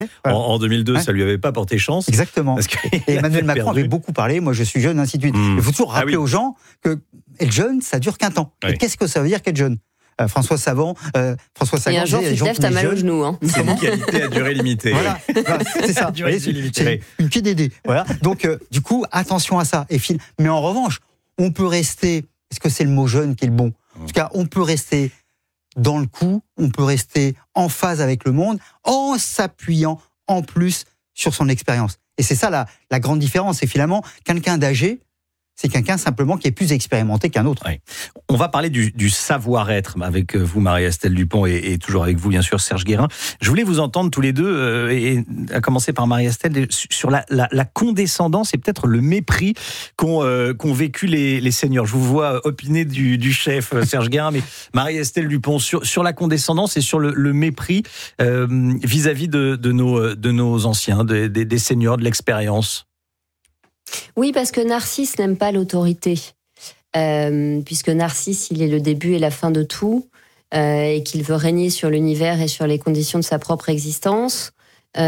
En 2002, ça lui avait pas porté chance. Exactement. Et Emmanuel Macron avait beaucoup parlé. Moi, je suis jeune, ainsi de suite. Il faut toujours rappeler aux gens que être jeune, ça dure qu'un temps. Et qu'est-ce que ça veut dire qu'être jeune? François Sagan. Et un jour, tu te lèves, t'as mal au genou. C'est une qualité à durée limitée. Voilà, c'est ça. C'est une petite idée. Voilà. Donc, du coup, attention à ça. Mais en revanche, on peut rester. Est-ce que c'est le mot jeune qui est le bon? En tout cas, on peut rester dans le coup, on peut rester en phase avec le monde en s'appuyant en plus sur son expérience. Et c'est ça la grande différence. C'est finalement quelqu'un d'âgé, c'est quelqu'un simplement qui est plus expérimenté qu'un autre. Oui. On va parler du savoir-être avec vous, Marie-Estelle Dupont, et toujours avec vous, bien sûr, Serge Guérin. Je voulais vous entendre tous les deux, et à commencer par Marie-Estelle, sur la condescendance et peut-être le mépris qu'ont vécu les seniors. Je vous vois opiner du chef Serge Guérin, mais Marie-Estelle Dupont, sur la condescendance et sur le mépris vis-à-vis de nos anciens, des seniors, de l'expérience. Oui, parce que Narcisse n'aime pas l'autorité. Puisque Narcisse, il est le début et la fin de tout, et qu'il veut régner sur l'univers et sur les conditions de sa propre existence. Il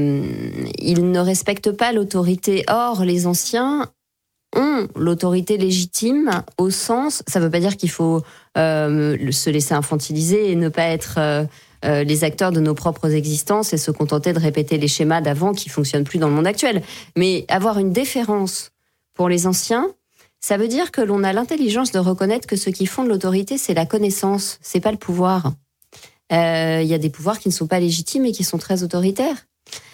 ne respecte pas l'autorité. Or, les anciens ont l'autorité légitime au sens... Ça ne veut pas dire qu'il faut se laisser infantiliser et ne pas être... les acteurs de nos propres existences et se contenter de répéter les schémas d'avant qui fonctionnent plus dans le monde actuel. Mais avoir une déférence pour les anciens, ça veut dire que l'on a l'intelligence de reconnaître que ce qui fonde l'autorité, c'est la connaissance, c'est pas le pouvoir. Il y a des pouvoirs qui ne sont pas légitimes et qui sont très autoritaires.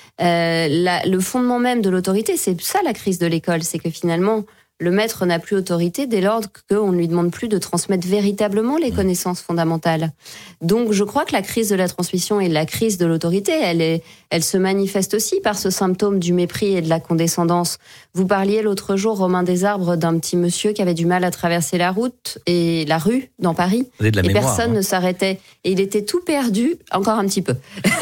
Le fondement même de l'autorité, c'est ça la crise de l'école, c'est que finalement, le maître n'a plus autorité dès lors qu'on ne lui demande plus de transmettre véritablement les connaissances fondamentales. Donc je crois que la crise de la transmission et la crise de l'autorité, elle se manifeste aussi par ce symptôme du mépris et de la condescendance. Vous parliez l'autre jour, Romain Desarbres, d'un petit monsieur qui avait du mal à traverser la rue dans Paris, et personne ne s'arrêtait. Et il était tout perdu, encore un petit peu.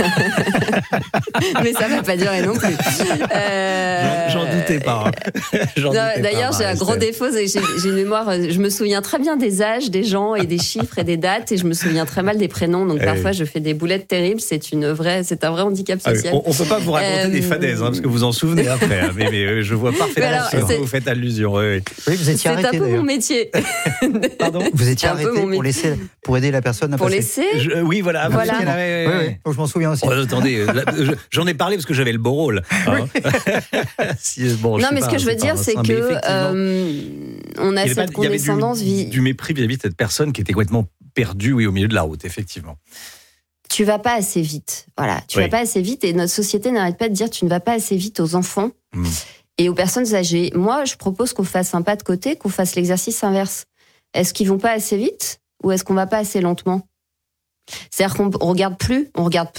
Mais ça ne va pas durer non plus. J'en doutais pas. D'ailleurs, j'ai un gros défaut, j'ai une mémoire, je me souviens très bien des âges des gens et des chiffres et des dates, et je me souviens très mal des prénoms, donc parfois je fais des boulettes terribles, c'est un vrai handicap social. On ne peut pas vous raconter des fadaises, parce que vous en souvenez après, mais je vois parfaitement ce que vous faites allusion. Oui, vous étiez arrêté, c'est un peu mon métier. Pardon, vous étiez arrêté pour aider la personne à passer. Pour laisser oui, voilà. Oui. Je m'en souviens aussi. Attendez, j'en ai parlé parce que j'avais le beau rôle. Non, mais ce que je veux dire, c'est que on a cette condescendance. Il y avait du mépris vis-à-vis de cette personne qui était complètement perdue, au milieu de la route, effectivement. Tu vas pas assez vite. Voilà, tu vas pas assez vite, et notre société n'arrête pas de dire tu ne vas pas assez vite aux enfants et aux personnes âgées. Moi, je propose qu'on fasse un pas de côté, qu'on fasse l'exercice inverse. Est-ce qu'ils vont pas assez vite ou est-ce qu'on va pas assez lentement? C'est-à-dire qu'on regarde plus,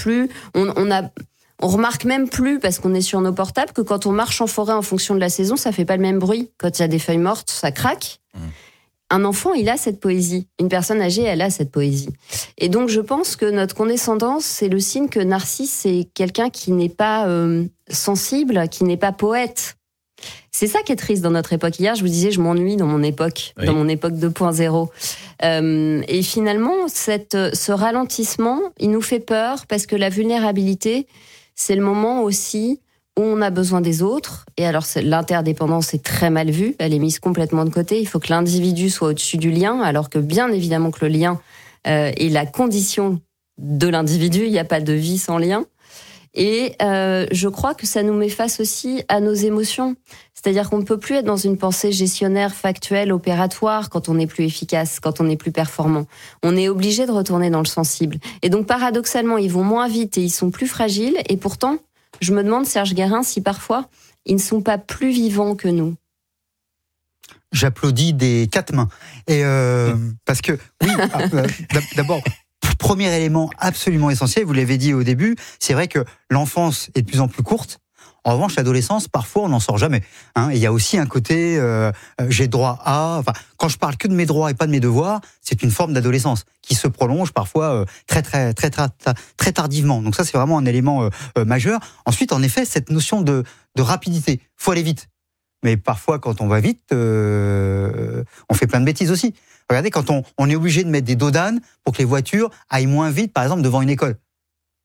on remarque même plus, parce qu'on est sur nos portables, que quand on marche en forêt en fonction de la saison, ça fait pas le même bruit. Quand il y a des feuilles mortes, ça craque. Un enfant, il a cette poésie. Une personne âgée, elle a cette poésie. Et donc, je pense que notre condescendance, c'est le signe que Narcisse, c'est quelqu'un qui n'est pas sensible, qui n'est pas poète. C'est ça qui est triste dans notre époque. Hier, je vous disais, je m'ennuie dans mon époque, dans mon époque 2.0. Et finalement, ce ralentissement, il nous fait peur, parce que la vulnérabilité, c'est le moment aussi où on a besoin des autres. Et alors, l'interdépendance est très mal vue. Elle est mise complètement de côté. Il faut que l'individu soit au-dessus du lien, alors que bien évidemment que le lien est la condition de l'individu. Il n'y a pas de vie sans lien. Et je crois que ça nous met face aussi à nos émotions. C'est-à-dire qu'on ne peut plus être dans une pensée gestionnaire, factuelle, opératoire, quand on n'est plus efficace, quand on n'est plus performant. On est obligé de retourner dans le sensible. Et donc, paradoxalement, ils vont moins vite et ils sont plus fragiles. Et pourtant, je me demande, Serge Guérin, si parfois, ils ne sont pas plus vivants que nous. J'applaudis des 4 mains. Et parce que, oui, d'abord... Premier élément absolument essentiel, vous l'avez dit au début, c'est vrai que l'enfance est de plus en plus courte. En revanche, l'adolescence, parfois, on n'en sort jamais. Et il y a aussi un côté, j'ai droit à... Enfin, quand je parle que de mes droits et pas de mes devoirs, c'est une forme d'adolescence qui se prolonge parfois très tardivement. Donc ça, c'est vraiment un élément majeur. Ensuite, en effet, cette notion de rapidité. Faut aller vite. Mais parfois, quand on va vite, on fait plein de bêtises aussi. Regardez, quand on est obligé de mettre des dodanes pour que les voitures aillent moins vite, par exemple, devant une école.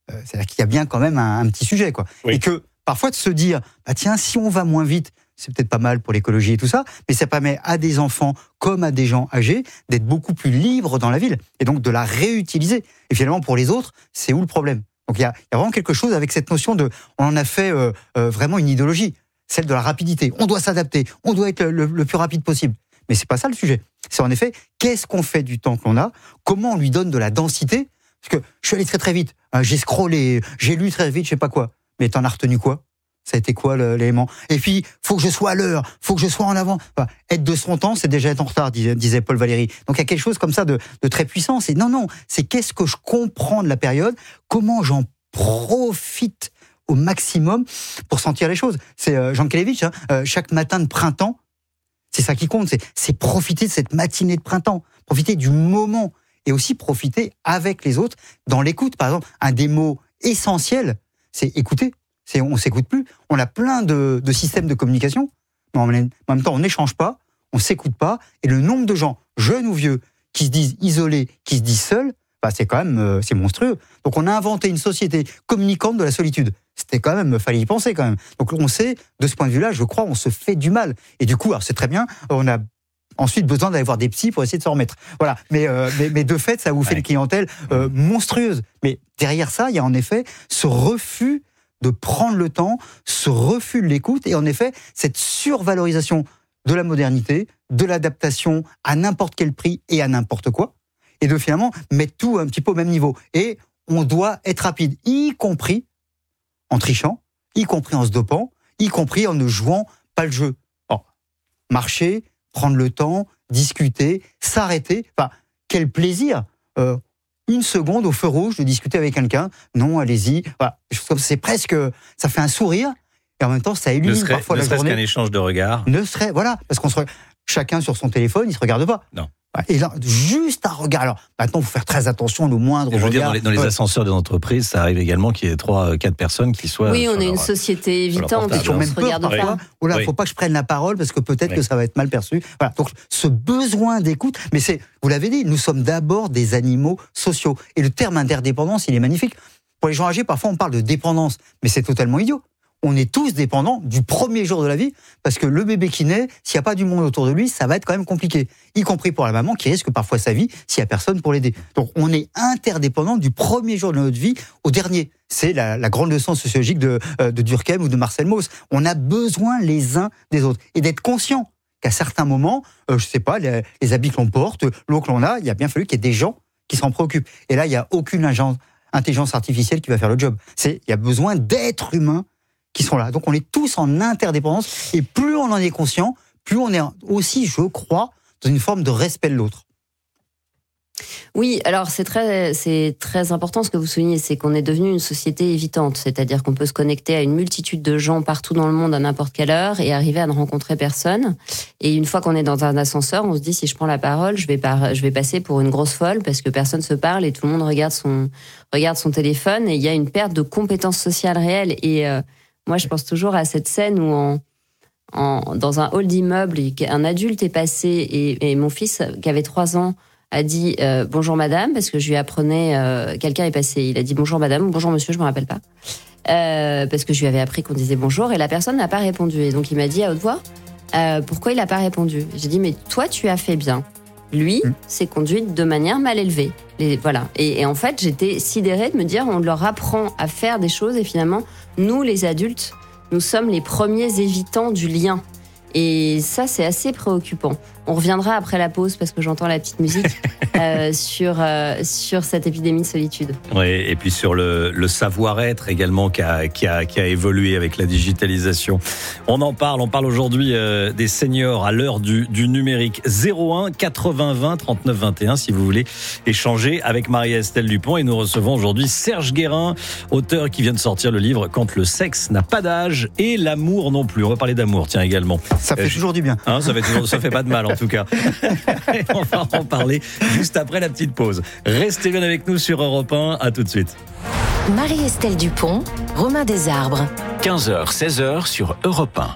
c'est-à-dire qu'il y a bien quand même un petit sujet, quoi. Oui. Et que parfois de se dire, tiens, si on va moins vite, c'est peut-être pas mal pour l'écologie et tout ça, mais ça permet à des enfants comme à des gens âgés d'être beaucoup plus libres dans la ville et donc de la réutiliser. Et finalement, pour les autres, c'est où le problème? Donc il y a vraiment quelque chose avec cette notion de, on en a fait vraiment une idéologie, celle de la rapidité. On doit s'adapter, on doit être le plus rapide possible. Mais c'est pas ça le sujet. C'est en effet, qu'est-ce qu'on fait du temps qu'on a? Comment on lui donne de la densité? Parce que je suis allé très très vite, j'ai scrollé, j'ai lu très vite, je sais pas quoi. Mais t'en as retenu quoi? Ça a été quoi l'élément? Et puis, faut que je sois à l'heure, faut que je sois en avant. Enfin, être de son temps, c'est déjà être en retard, disait Paul Valéry. Donc il y a quelque chose comme ça de très puissant. C'est non, c'est qu'est-ce que je comprends de la période, comment j'en profite au maximum pour sentir les choses. C'est Jean Kelevitch, chaque matin de printemps, c'est ça qui compte, c'est profiter de cette matinée de printemps, profiter du moment et aussi profiter avec les autres dans l'écoute. Par exemple, un des mots essentiels, c'est écouter. On s'écoute plus. On a plein de systèmes de communication, mais en même temps, on n'échange pas, on s'écoute pas. Et le nombre de gens, jeunes ou vieux, qui se disent isolés, qui se disent seuls, c'est quand même c'est monstrueux. Donc on a inventé une société communicante de la solitude. C'était quand même, fallait y penser quand même. Donc on sait, de ce point de vue-là, je crois, on se fait du mal. Et du coup, alors c'est très bien, on a ensuite besoin d'aller voir des psys pour essayer de s'en remettre. Voilà. Mais de fait, ça vous fait une clientèle monstrueuse. Mais derrière ça, il y a en effet ce refus de prendre le temps, ce refus de l'écoute, et en effet, cette survalorisation de la modernité, de l'adaptation à n'importe quel prix et à n'importe quoi, et de finalement mettre tout un petit peu au même niveau. Et on doit être rapide, y compris en trichant, y compris en se dopant, y compris en ne jouant pas le jeu. Marcher, prendre le temps, discuter, s'arrêter, quel plaisir une seconde au feu rouge de discuter avec quelqu'un. Non, allez-y. Voilà. C'est presque, ça fait un sourire et en même temps ça illumine parfois la journée. Ne serait-ce qu'un échange de regards. Voilà, parce chacun sur son téléphone, il se regarde pas. Non. Et là, juste un regard. Alors, maintenant, il faut faire très attention au moindre regard. Je veux dire, dans les ascenseurs des entreprises, ça arrive également qu'il y ait 3-4 personnes qui soient... Oui, on est une société évitante, on se regarde pas. Oui. Faut pas que je prenne la parole parce que peut-être que ça va être mal perçu. Voilà. Donc, ce besoin d'écoute, mais vous l'avez dit, nous sommes d'abord des animaux sociaux. Et le terme interdépendance, il est magnifique. Pour les gens âgés, parfois, on parle de dépendance, mais c'est totalement idiot. On est tous dépendants du premier jour de la vie, parce que le bébé qui naît, s'il n'y a pas du monde autour de lui, ça va être quand même compliqué. Y compris pour la maman qui risque parfois sa vie s'il n'y a personne pour l'aider. Donc on est interdépendants du premier jour de notre vie au dernier. C'est la grande leçon sociologique de Durkheim ou de Marcel Mauss. On a besoin les uns des autres. Et d'être conscient qu'à certains moments, je sais pas, les habits que l'on porte, l'eau que l'on a, il a bien fallu qu'il y ait des gens qui s'en préoccupent. Et là, il n'y a aucune intelligence artificielle qui va faire le job. Il y a besoin d'êtres humains qui sont là. Donc on est tous en interdépendance, et plus on en est conscient, plus on est aussi, je crois, dans une forme de respect de l'autre. Oui, alors c'est très important ce que vous soulignez, c'est qu'on est devenu une société évitante, c'est-à-dire qu'on peut se connecter à une multitude de gens partout dans le monde à n'importe quelle heure et arriver à ne rencontrer personne. Et une fois qu'on est dans un ascenseur, on se dit si je prends la parole, je vais passer pour une grosse folle parce que personne se parle et tout le monde regarde son téléphone, et il y a une perte de compétences sociales réelles. Et moi, je pense toujours à cette scène où dans un hall d'immeuble, un adulte est passé et mon fils, qui avait 3 ans, a dit bonjour madame, parce que je lui apprenais, quelqu'un est passé, il a dit bonjour madame, bonjour monsieur, je me rappelle pas, parce que je lui avais appris qu'on disait bonjour, et la personne n'a pas répondu. Et donc il m'a dit à haute voix, pourquoi il n'a pas répondu? J'ai dit mais toi tu as fait bien. Lui s'est conduit de manière mal élevée. Et voilà. Et en fait, j'étais sidérée de me dire, on leur apprend à faire des choses, et finalement, nous, les adultes, nous sommes les premiers évitants du lien. Et ça, c'est assez préoccupant. On reviendra après la pause, parce que j'entends la petite musique, sur cette épidémie de solitude. Oui, et puis sur le savoir-être également qui a évolué avec la digitalisation. On parle aujourd'hui des seniors à l'heure du numérique. 01 80 20 39 21 si vous voulez échanger avec Marie-Estelle Dupont. Et nous recevons aujourd'hui Serge Guérin, auteur qui vient de sortir le livre « Quand le sexe n'a pas d'âge et l'amour non plus ». On va parler d'amour, tiens, également. Ça fait toujours du bien. Ça fait pas de mal en tout cas. On va en parler juste après la petite pause. Restez bien avec nous sur Europe 1. À tout de suite. Marie-Estelle Dupont, Romain Desarbres. 15h, 16h sur Europe 1.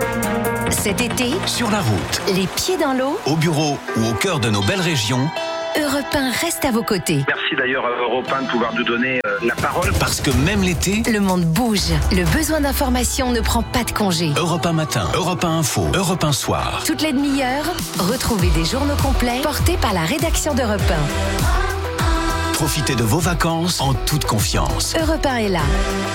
Cet été, Sur la route, les pieds dans l'eau, au bureau ou au cœur de nos belles régions, Europe 1 reste à vos côtés. Merci d'ailleurs à Europe 1 de pouvoir nous donner la parole. Parce que même l'été, Le monde bouge. Le besoin d'information ne prend pas de congé. Europe 1 matin, Europe 1 info, Europe 1 soir. Toutes les demi-heures, retrouvez des journaux complets portés par la rédaction d'Europe 1. Profitez de vos vacances en toute confiance. Europe 1 est là.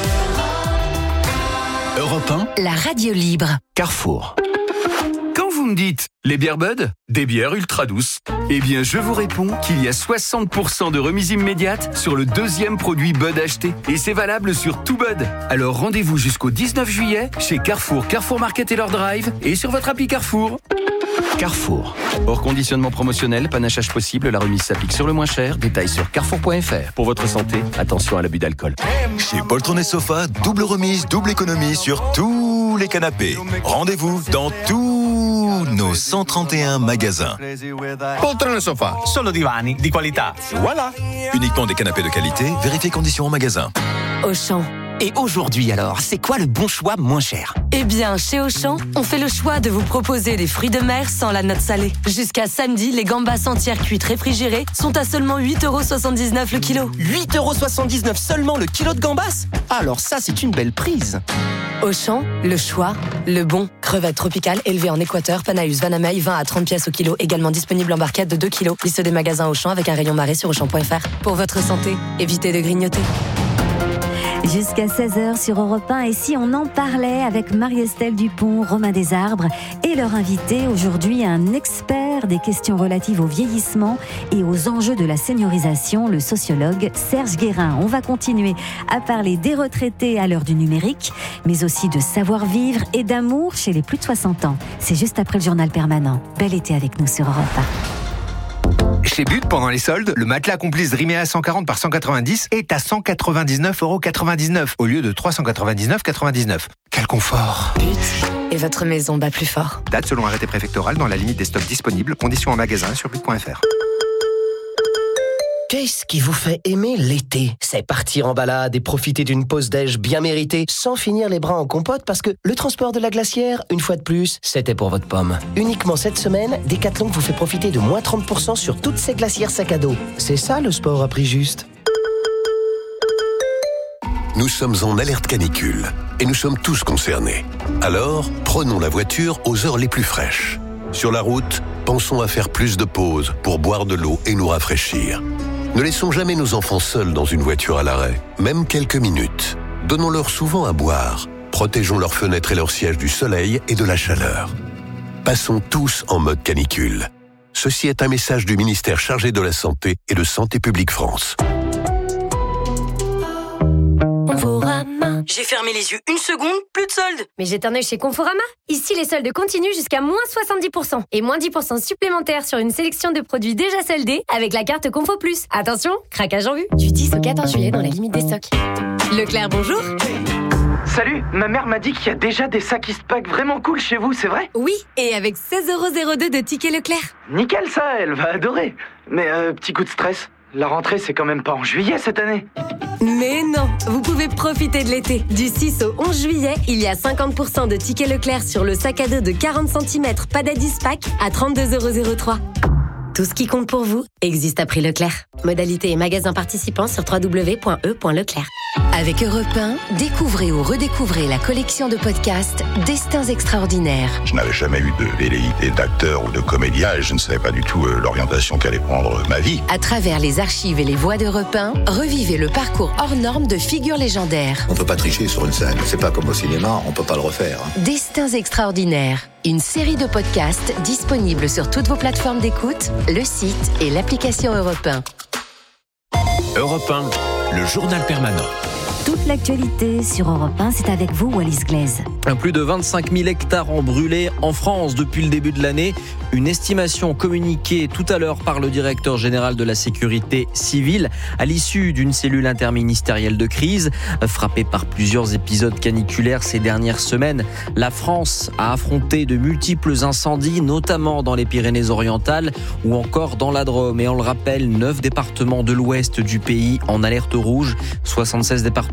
Europe 1, La radio libre. Carrefour. Quand vous me dites les bières Bud, des bières ultra douces, eh bien je vous réponds qu'il y a 60% de remise immédiate sur le deuxième produit Bud acheté. Et c'est valable sur tout Bud. Alors rendez-vous jusqu'au 19 juillet chez Carrefour, Carrefour Market et leur drive et sur votre appli Carrefour. Carrefour. Hors conditionnement promotionnel, panachage possible, la remise s'applique sur le moins cher. Détails sur carrefour.fr. Pour votre santé, attention à l'abus d'alcool. Chez Poltron et Sofa, double remise, double économie sur tous les canapés. Rendez-vous dans tous nos 131 magasins. Poltron e Sofa, solo divani di qualità. Voilà. Uniquement des canapés de qualité, vérifiez conditions en magasin. Auchan. Et aujourd'hui alors, c'est quoi le bon choix moins cher ? Eh bien, chez Auchan, on fait le choix de vous proposer des fruits de mer sans la note salée. Jusqu'à samedi, les gambas entières cuites réfrigérées sont à seulement 8,79€ le kilo. 8,79€ seulement le kilo de gambas ? Alors ça, c'est une belle prise. Auchan, le choix, le bon. Crevettes tropicales élevées en Équateur, Panaus, Vanamei, 20 à 30 pièces au kilo. Également disponible en barquette de 2 kilos. Liste des magasins Auchan avec un rayon marée sur Auchan.fr. Pour votre santé, évitez de grignoter. Jusqu'à 16h sur Europe 1. Et si on en parlait avec Marie-Estelle Dupont, Romain Desarbres et leur invité aujourd'hui, un expert des questions relatives au vieillissement et aux enjeux de la seniorisation, le sociologue Serge Guérin. On va continuer à parler des retraités à l'heure du numérique, mais aussi de savoir-vivre et d'amour chez les plus de 60 ans. C'est juste après le journal permanent. Bel été avec nous sur Europe 1. Chez But, pendant les soldes, le matelas Complice Dreamea 140 par 190 est à 199,99€ au lieu de 399,99€. Quel confort! But et votre maison bat plus fort. Date selon arrêté préfectoral dans la limite des stocks disponibles. Conditions en magasin sur but.fr. Qu'est-ce qui vous fait aimer l'été ? C'est partir en balade et profiter d'une pause déj bien méritée sans finir les bras en compote parce que le transport de la glacière, une fois de plus, c'était pour votre pomme. Uniquement cette semaine, Decathlon vous fait profiter de moins 30% sur toutes ces glacières sac à dos. C'est ça le sport à prix juste. Nous sommes en alerte canicule et nous sommes tous concernés. Alors, prenons la voiture aux heures les plus fraîches. Sur la route, pensons à faire plus de pauses pour boire de l'eau et nous rafraîchir. Ne laissons jamais nos enfants seuls dans une voiture à l'arrêt, même quelques minutes. Donnons-leur souvent à boire. Protégeons leurs fenêtres et leurs sièges du soleil et de la chaleur. Passons tous en mode canicule. Ceci est un message du ministère chargé de la Santé et de Santé publique France. Conforama. J'ai fermé les yeux une seconde, plus de soldes. Mais jette un œil chez Conforama. Ici, les soldes continuent jusqu'à moins 70%. Et moins 10% supplémentaires sur une sélection de produits déjà soldés avec la carte Confo Plus. Attention, craquage en vue. Du 10 au 14 juillet dans la limite des stocks. Leclerc, bonjour. Salut, ma mère m'a dit qu'il y a déjà des sacs Eastpak vraiment cool chez vous, c'est vrai ? Oui, et avec 16,02€ de tickets Leclerc. Nickel ça, elle va adorer. Mais petit coup de stress, la rentrée c'est quand même pas en juillet cette année. Mais non, vous pouvez profiter de l'été. Du 6 au 11 juillet, il y a 50% de tickets Leclerc sur le sac à dos de 40 cm Padadis Pack à 32,03€. Tout ce qui compte pour vous existe à prix Leclerc. Modalité et magasins participants sur www.e.leclerc. Avec Europe 1, découvrez ou redécouvrez la collection de podcasts Destins extraordinaires. Je n'avais jamais eu de velléité d'acteur ou de comédien et je ne savais pas du tout l'orientation qu'allait prendre ma vie. À travers les archives et les voix d'Europe 1, revivez le parcours hors norme de figures légendaires. On ne peut pas tricher sur une scène. C'est pas comme au cinéma, on ne peut pas le refaire. Destins extraordinaires. Une série de podcasts disponibles sur toutes vos plateformes d'écoute, le site et l'application Europe 1. Europe 1, le journal permanent. Toute l'actualité sur Europe 1, c'est avec vous, Wallis Glaise. Plus de 25 000 hectares ont brûlé en France depuis le début de l'année. Une estimation communiquée tout à l'heure par le directeur général de la sécurité civile à l'issue d'une cellule interministérielle de crise. Frappée par plusieurs épisodes caniculaires ces dernières semaines, la France a affronté de multiples incendies, notamment dans les Pyrénées-Orientales ou encore dans la Drôme. Et on le rappelle, 9 départements de l'ouest du pays en alerte rouge, 76 départements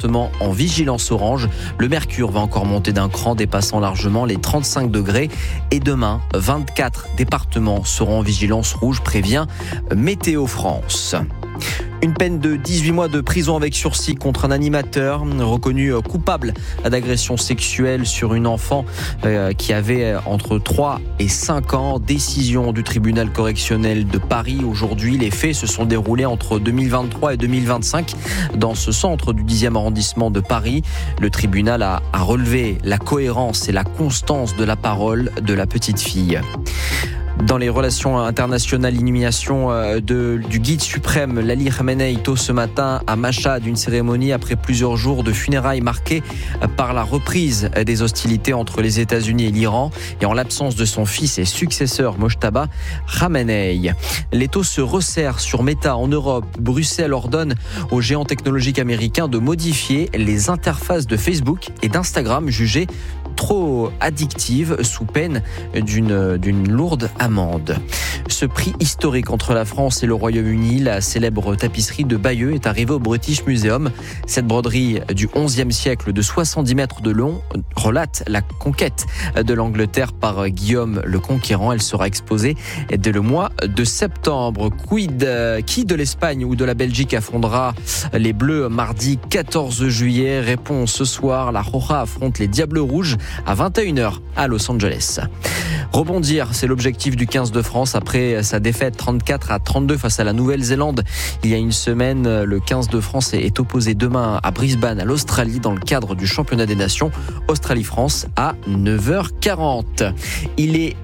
départements en vigilance orange. Le mercure va encore monter d'un cran, dépassant largement les 35 degrés. Et demain, 24 départements seront en vigilance rouge, prévient Météo France. Une peine de 18 mois de prison avec sursis contre un animateur reconnu coupable d'agression sexuelle sur une enfant qui avait entre 3 et 5 ans. Décision du tribunal correctionnel de Paris. Aujourd'hui, les faits se sont déroulés entre 2023 et 2025 dans ce centre du 10e arrondissement de Paris. Le tribunal a relevé la cohérence et la constance de la parole de la petite fille. Dans les relations internationales, l'inhumation du guide suprême Lali Khamenei tôt ce matin à Machhad, une cérémonie après plusieurs jours de funérailles marquées par la reprise des hostilités entre les États-Unis et l'Iran et en l'absence de son fils et successeur Mojtaba Khamenei. L'étau se resserre sur Meta en Europe. Bruxelles ordonne aux géants technologiques américains de modifier les interfaces de Facebook et d'Instagram jugées trop addictive sous peine d'une lourde amende. Ce prix historique entre la France et le Royaume-Uni, la célèbre tapisserie de Bayeux, est arrivée au British Museum. Cette broderie du XIe siècle de 70 mètres de long relate la conquête de l'Angleterre par Guillaume le Conquérant. Elle sera exposée dès le mois de septembre. Qui de l'Espagne ou de la Belgique affrontera les Bleus mardi 14 juillet? Réponse ce soir, la Roja affronte les Diables Rouges à 21h à Los Angeles. Rebondir, c'est l'objectif du 15 de France après sa défaite 34-32 face à la Nouvelle-Zélande. Il y a une semaine, le 15 de France est opposé demain à Brisbane, à l'Australie, dans le cadre du championnat des nations Australie-France à 9h40. Il est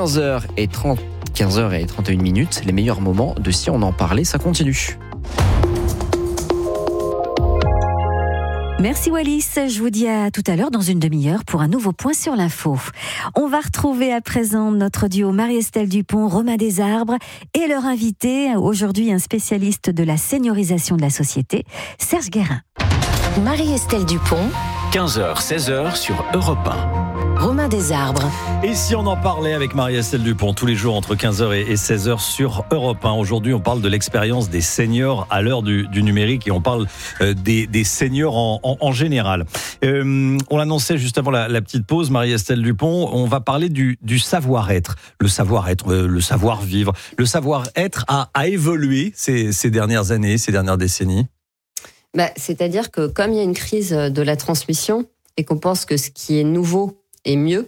15h31 minutes. Les meilleurs moments de Si on en parlait, ça continue. Merci Wallis, je vous dis à tout à l'heure dans une demi-heure pour un nouveau point sur l'info. On va retrouver à présent notre duo Marie-Estelle Dupont, Romain Desarbres et leur invité, aujourd'hui un spécialiste de la seniorisation de la société, Serge Guérin. Marie-Estelle Dupont, 15h, 16h sur Europe 1. Romain Desarbres. Et si on en parlait avec Marie-Estelle Dupont tous les jours entre 15h et 16h sur Europe 1. Aujourd'hui, on parle de l'expérience des seniors à l'heure du numérique et on parle des seniors en général. On l'annonçait juste avant la petite pause, Marie-Estelle Dupont, on va parler du savoir-être. Le savoir-être, le savoir-vivre. Le savoir-être a évolué ces dernières années, ces dernières décennies. C'est-à-dire que comme il y a une crise de la transmission et qu'on pense que ce qui est nouveau est mieux,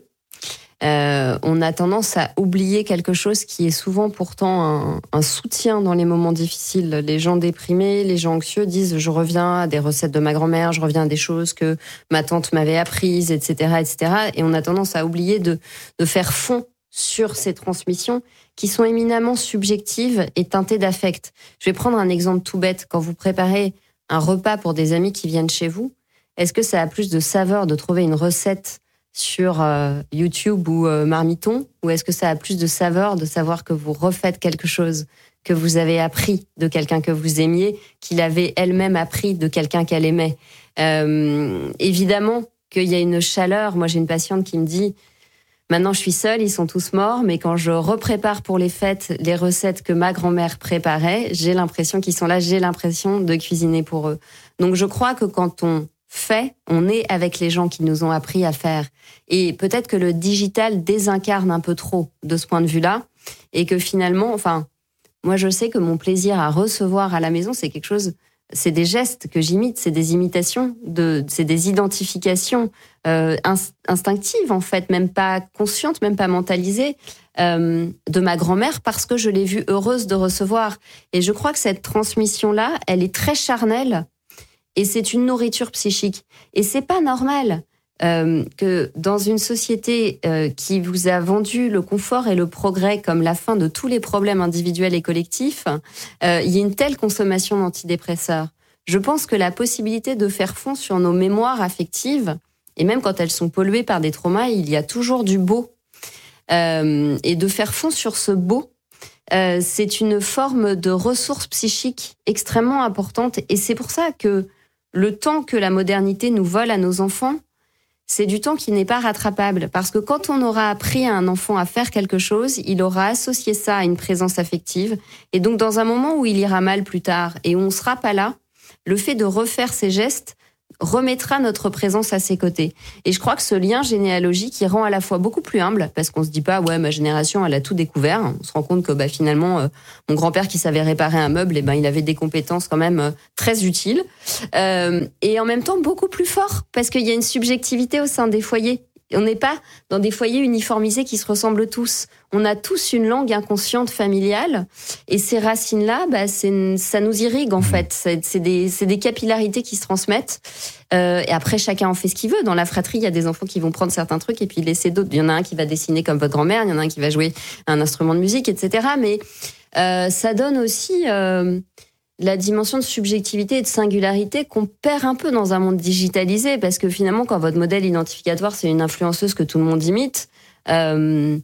on a tendance à oublier quelque chose qui est souvent pourtant un soutien dans les moments difficiles. Les gens déprimés, les gens anxieux disent « je reviens à des recettes de ma grand-mère, je reviens à des choses que ma tante m'avait apprises, etc. etc. » Et on a tendance à oublier de faire fond sur ces transmissions qui sont éminemment subjectives et teintées d'affect. Je vais prendre un exemple tout bête. Quand vous préparez un repas pour des amis qui viennent chez vous, est-ce que ça a plus de saveur de trouver une recette sur YouTube ou Marmiton, ou est-ce que ça a plus de saveur de savoir que vous refaites quelque chose que vous avez appris de quelqu'un que vous aimiez, qu'il avait elle-même appris de quelqu'un qu'elle aimait? Évidemment qu'il y a une chaleur. Moi, j'ai une patiente qui me dit « Maintenant, je suis seule, ils sont tous morts, mais quand je reprépare pour les fêtes les recettes que ma grand-mère préparait, j'ai l'impression qu'ils sont là, j'ai l'impression de cuisiner pour eux. » Donc, je crois que quand on est avec les gens qui nous ont appris à faire. Et peut-être que le digital désincarne un peu trop de ce point de vue-là, et que finalement, moi je sais que mon plaisir à recevoir à la maison, c'est quelque chose, c'est des gestes que j'imite, c'est des imitations, c'est des identifications instinctives en fait, même pas conscientes, même pas mentalisées, de ma grand-mère parce que je l'ai vue heureuse de recevoir. Et je crois que cette transmission-là, elle est très charnelle. Et c'est une nourriture psychique. Et c'est pas normal que dans une société qui vous a vendu le confort et le progrès comme la fin de tous les problèmes individuels et collectifs, il y ait une telle consommation d'antidépresseurs. Je pense que la possibilité de faire fond sur nos mémoires affectives, et même quand elles sont polluées par des traumas, il y a toujours du beau. Et de faire fond sur ce beau, c'est une forme de ressource psychique extrêmement importante. Et c'est pour ça que le temps que la modernité nous vole à nos enfants, c'est du temps qui n'est pas rattrapable. Parce que quand on aura appris à un enfant à faire quelque chose, il aura associé ça à une présence affective. Et donc, dans un moment où il ira mal plus tard et où on ne sera pas là, le fait de refaire ces gestes remettra notre présence à ses côtés. Et je crois que ce lien généalogique, il rend à la fois beaucoup plus humble, parce qu'on se dit pas, ouais, ma génération, elle a tout découvert. On se rend compte que finalement, mon grand-père qui savait réparer un meuble, il avait des compétences quand même très utiles. Et en même temps, beaucoup plus fort, parce qu'il y a une subjectivité au sein des foyers. On n'est pas dans des foyers uniformisés qui se ressemblent tous. On a tous une langue inconsciente familiale, et ces racines-là, ça nous irrigue en fait. C'est des capillarités qui se transmettent. Et après, chacun en fait ce qu'il veut. Dans la fratrie, il y a des enfants qui vont prendre certains trucs et puis laisser d'autres. Il y en a un qui va dessiner comme votre grand-mère, il y en a un qui va jouer un instrument de musique, etc. Mais ça donne aussi la dimension de subjectivité et de singularité qu'on perd un peu dans un monde digitalisé, parce que finalement, quand votre modèle identificatoire, c'est une influenceuse que tout le monde imite, le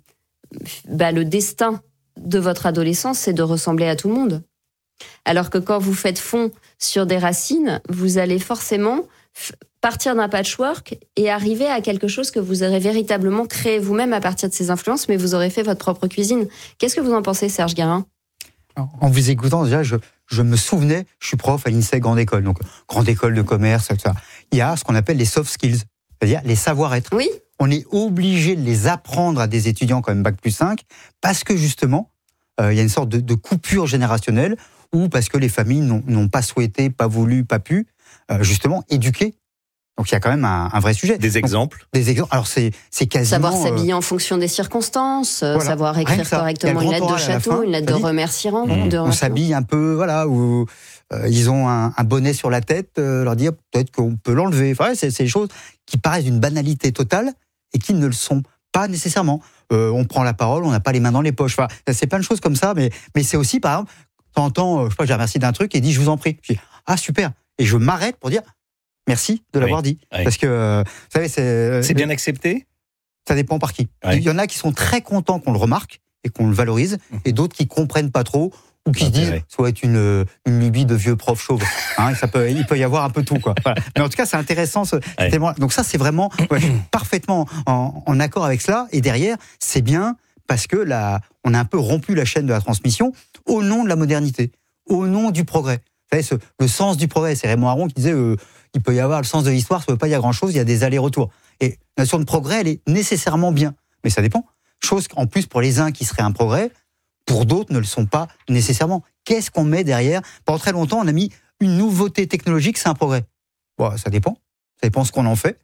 destin de votre adolescence, c'est de ressembler à tout le monde. Alors que quand vous faites fond sur des racines, vous allez forcément partir d'un patchwork et arriver à quelque chose que vous aurez véritablement créé vous-même à partir de ces influences, mais vous aurez fait votre propre cuisine. Qu'est-ce que vous en pensez, Serge Guérin ? En vous écoutant, déjà, je me souvenais, je suis prof à l'INSEE Grande École, donc Grande École de commerce, tout ça. Il y a ce qu'on appelle les soft skills, c'est-à-dire les savoir-être. Oui. On est obligé de les apprendre à des étudiants comme Bac+5, parce que justement, il y a une sorte de coupure générationnelle, ou parce que les familles n'ont pas souhaité, pas voulu, pas pu, justement, éduquer. Donc il y a quand même un vrai sujet. Des exemples. Alors c'est quasiment... Savoir s'habiller en fonction des circonstances, savoir écrire correctement une lettre de château, une lettre de remerciement. On s'habille un peu, où ils ont un bonnet sur la tête, leur dire peut-être qu'on peut l'enlever. Enfin, c'est des choses qui paraissent d'une banalité totale et qui ne le sont pas nécessairement. On prend la parole, on n'a pas les mains dans les poches. Enfin, c'est plein de choses comme ça, mais c'est aussi, par exemple, t'entends, je sais pas, j'ai remercié d'un truc et dit je vous en prie. Je dis ah super, et je m'arrête pour dire merci de l'avoir dit. Oui. Parce que, vous savez, c'est bien accepté. Ça dépend par qui. Oui. Il y en a qui sont très contents qu'on le remarque et qu'on le valorise, et d'autres qui comprennent pas trop ou qui se disent ça doit être une lubie de vieux prof chauve. Il peut y avoir un peu tout, quoi. Voilà. Mais en tout cas, c'est intéressant ce témoin. Donc ça, c'est vraiment parfaitement en accord avec cela. Et derrière, c'est bien parce que on a un peu rompu la chaîne de la transmission au nom de la modernité, au nom du progrès. Vous savez, le sens du progrès, c'est Raymond Aron qui disait il peut y avoir le sens de l'histoire, ça ne veut pas y avoir grand-chose, il y a des allers-retours. Et la notion de progrès, elle est nécessairement bien. Mais ça dépend. Chose qu'en plus, pour les uns qui serait un progrès, pour d'autres ne le sont pas nécessairement. Qu'est-ce qu'on met derrière ? Pendant très longtemps, on a mis une nouveauté technologique, c'est un progrès. Bon, ça dépend. Ça dépend ce qu'on en fait.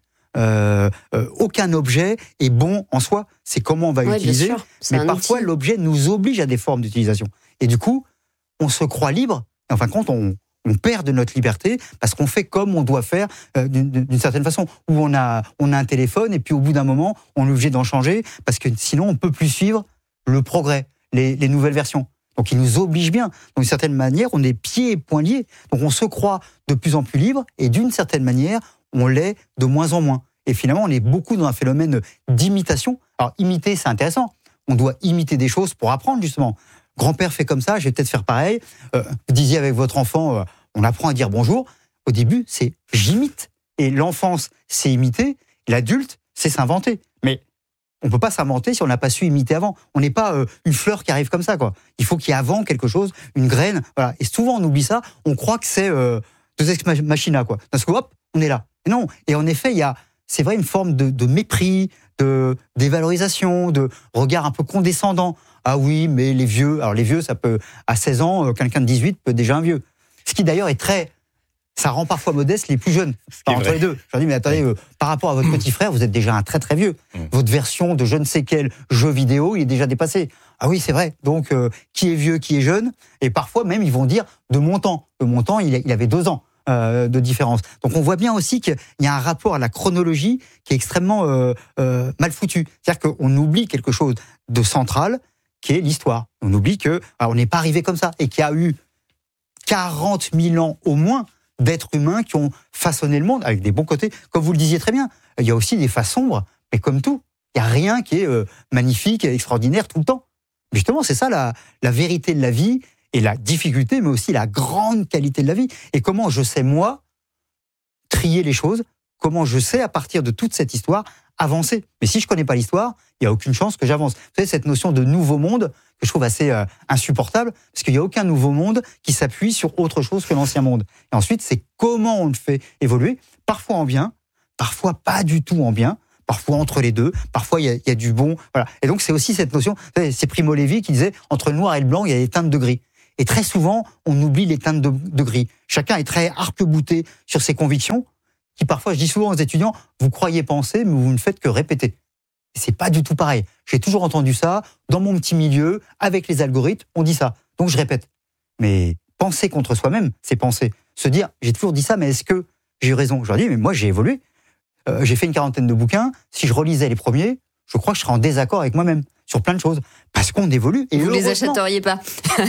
Aucun objet est bon en soi. C'est comment on va l'utiliser. Mais parfois, l'objet nous oblige à des formes d'utilisation. Et du coup, on se croit libre. En fin de compte, on perd de notre liberté parce qu'on fait comme on doit faire d'une certaine façon. Où on a un téléphone et puis au bout d'un moment, on est obligé d'en changer parce que sinon, on ne peut plus suivre le progrès, les nouvelles versions. Donc, ils nous obligent bien. Donc, d'une certaine manière, on est pieds et poings liés. Donc, on se croit de plus en plus libre et d'une certaine manière, on l'est de moins en moins. Et finalement, on est beaucoup dans un phénomène d'imitation. Alors, imiter, c'est intéressant. On doit imiter des choses pour apprendre, justement. Grand-père fait comme ça, je vais peut-être faire pareil. Vous disiez avec votre enfant, on apprend à dire bonjour. Au début, c'est j'imite. Et l'enfance, c'est imiter. L'adulte, c'est s'inventer. Mais on ne peut pas s'inventer si on n'a pas su imiter avant. On n'est pas une fleur qui arrive comme ça, quoi. Il faut qu'il y ait avant quelque chose, une graine. Voilà. Et souvent, on oublie ça. On croit que c'est deux ex machina, quoi. Parce que hop, on est là. Et non. Et en effet, il y a, c'est vrai, une forme de mépris, de dévalorisation, de regard un peu condescendant. Ah oui, mais les vieux. Alors les vieux, ça peut, à 16 ans, quelqu'un de 18 peut être déjà un vieux. Ce qui d'ailleurs est ça rend parfois modeste les plus jeunes. Entre les deux. Je leur dis, mais attendez, par rapport à votre petit frère, vous êtes déjà un très très vieux. Votre version de je ne sais quel jeu vidéo, il est déjà dépassé. Ah oui, c'est vrai. Donc, qui est vieux, qui est jeune. Et parfois même, ils vont dire de mon temps. De mon temps, il avait 2 ans de différence. Donc, on voit bien aussi qu'il y a un rapport à la chronologie qui est extrêmement mal foutu. C'est-à-dire qu'on oublie quelque chose de central, qui est l'histoire. On oublie on n'est pas arrivé comme ça. Et qu'il y a eu 40 000 ans au moins d'êtres humains qui ont façonné le monde avec des bons côtés. Comme vous le disiez très bien, il y a aussi des faces sombres, mais comme tout, il n'y a rien qui est magnifique, extraordinaire tout le temps. Justement, c'est ça la vérité de la vie et la difficulté, mais aussi la grande qualité de la vie. Et comment je sais, moi, trier les choses, comment je sais, à partir de toute cette histoire, avancer. Mais si je connais pas l'histoire, il y a aucune chance que j'avance. Vous savez, cette notion de nouveau monde que je trouve assez insupportable, parce qu'il y a aucun nouveau monde qui s'appuie sur autre chose que l'ancien monde. Et ensuite, c'est comment on le fait évoluer, parfois en bien, parfois pas du tout en bien, parfois entre les deux, parfois il y a du bon. Voilà. Et donc c'est aussi cette notion, c'est Primo Levi qui disait, entre le noir et le blanc, il y a des teintes de gris. Et très souvent, on oublie les teintes de gris. Chacun est très arc-bouté sur ses convictions, qui parfois, je dis souvent aux étudiants, vous croyez penser, mais vous ne faites que répéter. Et c'est pas du tout pareil. J'ai toujours entendu ça, dans mon petit milieu, avec les algorithmes, on dit ça. Donc je répète. Mais penser contre soi-même, c'est penser. Se dire, j'ai toujours dit ça, mais est-ce que j'ai eu raison? Je leur dis, mais moi j'ai évolué. J'ai fait une 40aine de bouquins. Si je relisais les premiers, je crois que je serais en désaccord avec moi-même sur plein de choses. Parce qu'on évolue. Et vous les achèteriez pas.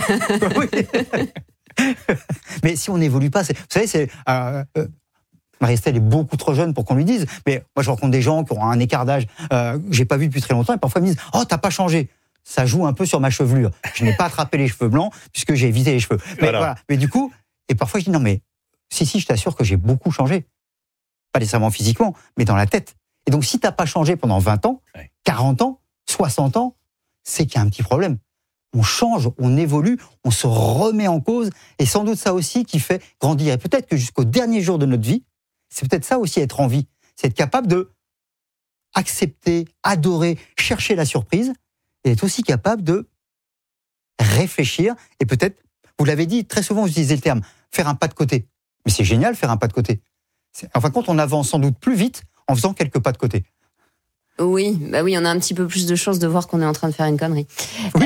Mais si on n'évolue pas, vous savez, c'est... Marie-Estelle est beaucoup trop jeune pour qu'on lui dise, mais moi je rencontre des gens qui ont un écart d'âge que j'ai pas vu depuis très longtemps, et parfois ils me disent « Oh, t'as pas changé !» Ça joue un peu sur ma chevelure. Je n'ai pas attrapé les cheveux blancs, puisque j'ai évité les cheveux. Mais, voilà. Mais du coup, et parfois je dis « Non mais, si, je t'assure que j'ai beaucoup changé. » Pas nécessairement physiquement, mais dans la tête. Et donc si t'as pas changé pendant 20 ans, 40 ans, 60 ans, c'est qu'il y a un petit problème. On change, on évolue, on se remet en cause, et sans doute ça aussi qui fait grandir. Et peut-être que jusqu'au dernier jour de notre vie, c'est peut-être ça aussi, être en vie. C'est être capable de accepter, adorer, chercher la surprise, et être aussi capable de réfléchir, et peut-être, vous l'avez dit, très souvent vous utilisez le terme, faire un pas de côté. Mais c'est génial, faire un pas de côté. En fin de compte, on avance sans doute plus vite en faisant quelques pas de côté. Oui, bah oui, on a un petit peu plus de chances de voir qu'on est en train de faire une connerie. Oui.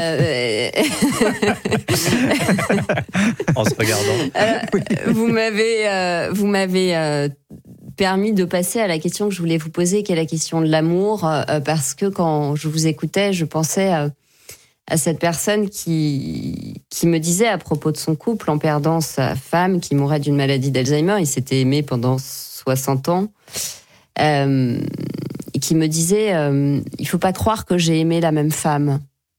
En se regardant. Vous m'avez permis de passer à la question que je voulais vous poser, qui est la question de l'amour, parce que quand je vous écoutais, je pensais à cette personne qui me disait à propos de son couple, en perdant sa femme qui mourait d'une maladie d'Alzheimer, il s'était aimé pendant 60 ans, et qui me disait il faut pas croire que j'ai aimé la même femme.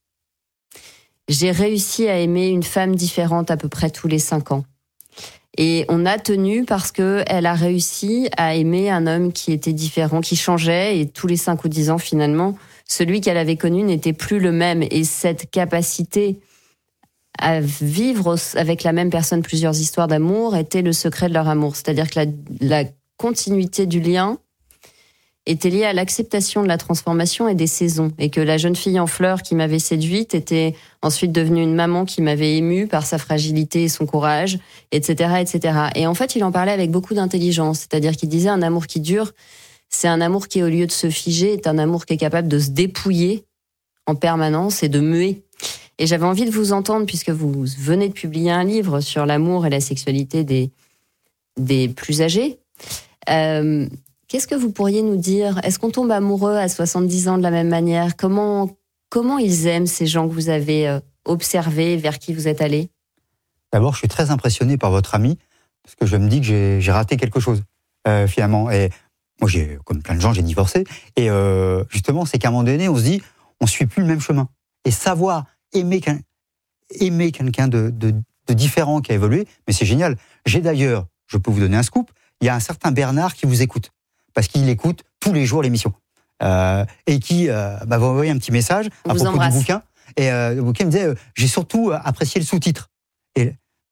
J'ai réussi à aimer une femme différente à peu près tous les 5 ans. Et on a tenu parce que elle a réussi à aimer un homme qui était différent, qui changeait, et tous les 5 ou 10 ans finalement, celui qu'elle avait connu n'était plus le même. Et cette capacité à vivre avec la même personne plusieurs histoires d'amour était le secret de leur amour. C'est-à-dire que la continuité du lien était liée à l'acceptation de la transformation et des saisons. Et que la jeune fille en fleurs qui m'avait séduite était ensuite devenue une maman qui m'avait émue par sa fragilité et son courage, etc., etc. Et en fait, il en parlait avec beaucoup d'intelligence. C'est-à-dire qu'il disait un amour qui dure, c'est un amour qui, au lieu de se figer, est un amour qui est capable de se dépouiller en permanence et de muer. Et j'avais envie de vous entendre, puisque vous venez de publier un livre sur l'amour et la sexualité des plus âgés. Qu'est-ce que vous pourriez nous dire? Est-ce qu'on tombe amoureux à 70 ans de la même manière? Comment ils aiment ces gens que vous avez observés, vers qui vous êtes allés? D'abord, je suis très impressionné par votre ami, parce que je me dis que j'ai raté quelque chose, finalement. Et moi, comme plein de gens, j'ai divorcé. Et justement, c'est qu'à un moment donné, on se dit, on ne suit plus le même chemin. Et savoir aimer quelqu'un de différent qui a évolué, mais c'est génial. J'ai d'ailleurs, je peux vous donner un scoop, il y a un certain Bernard qui vous écoute, parce qu'il écoute tous les jours l'émission. Et qui va envoyer un petit message à propos du bouquin. Et le bouquin me disait, j'ai surtout apprécié le sous-titre. Et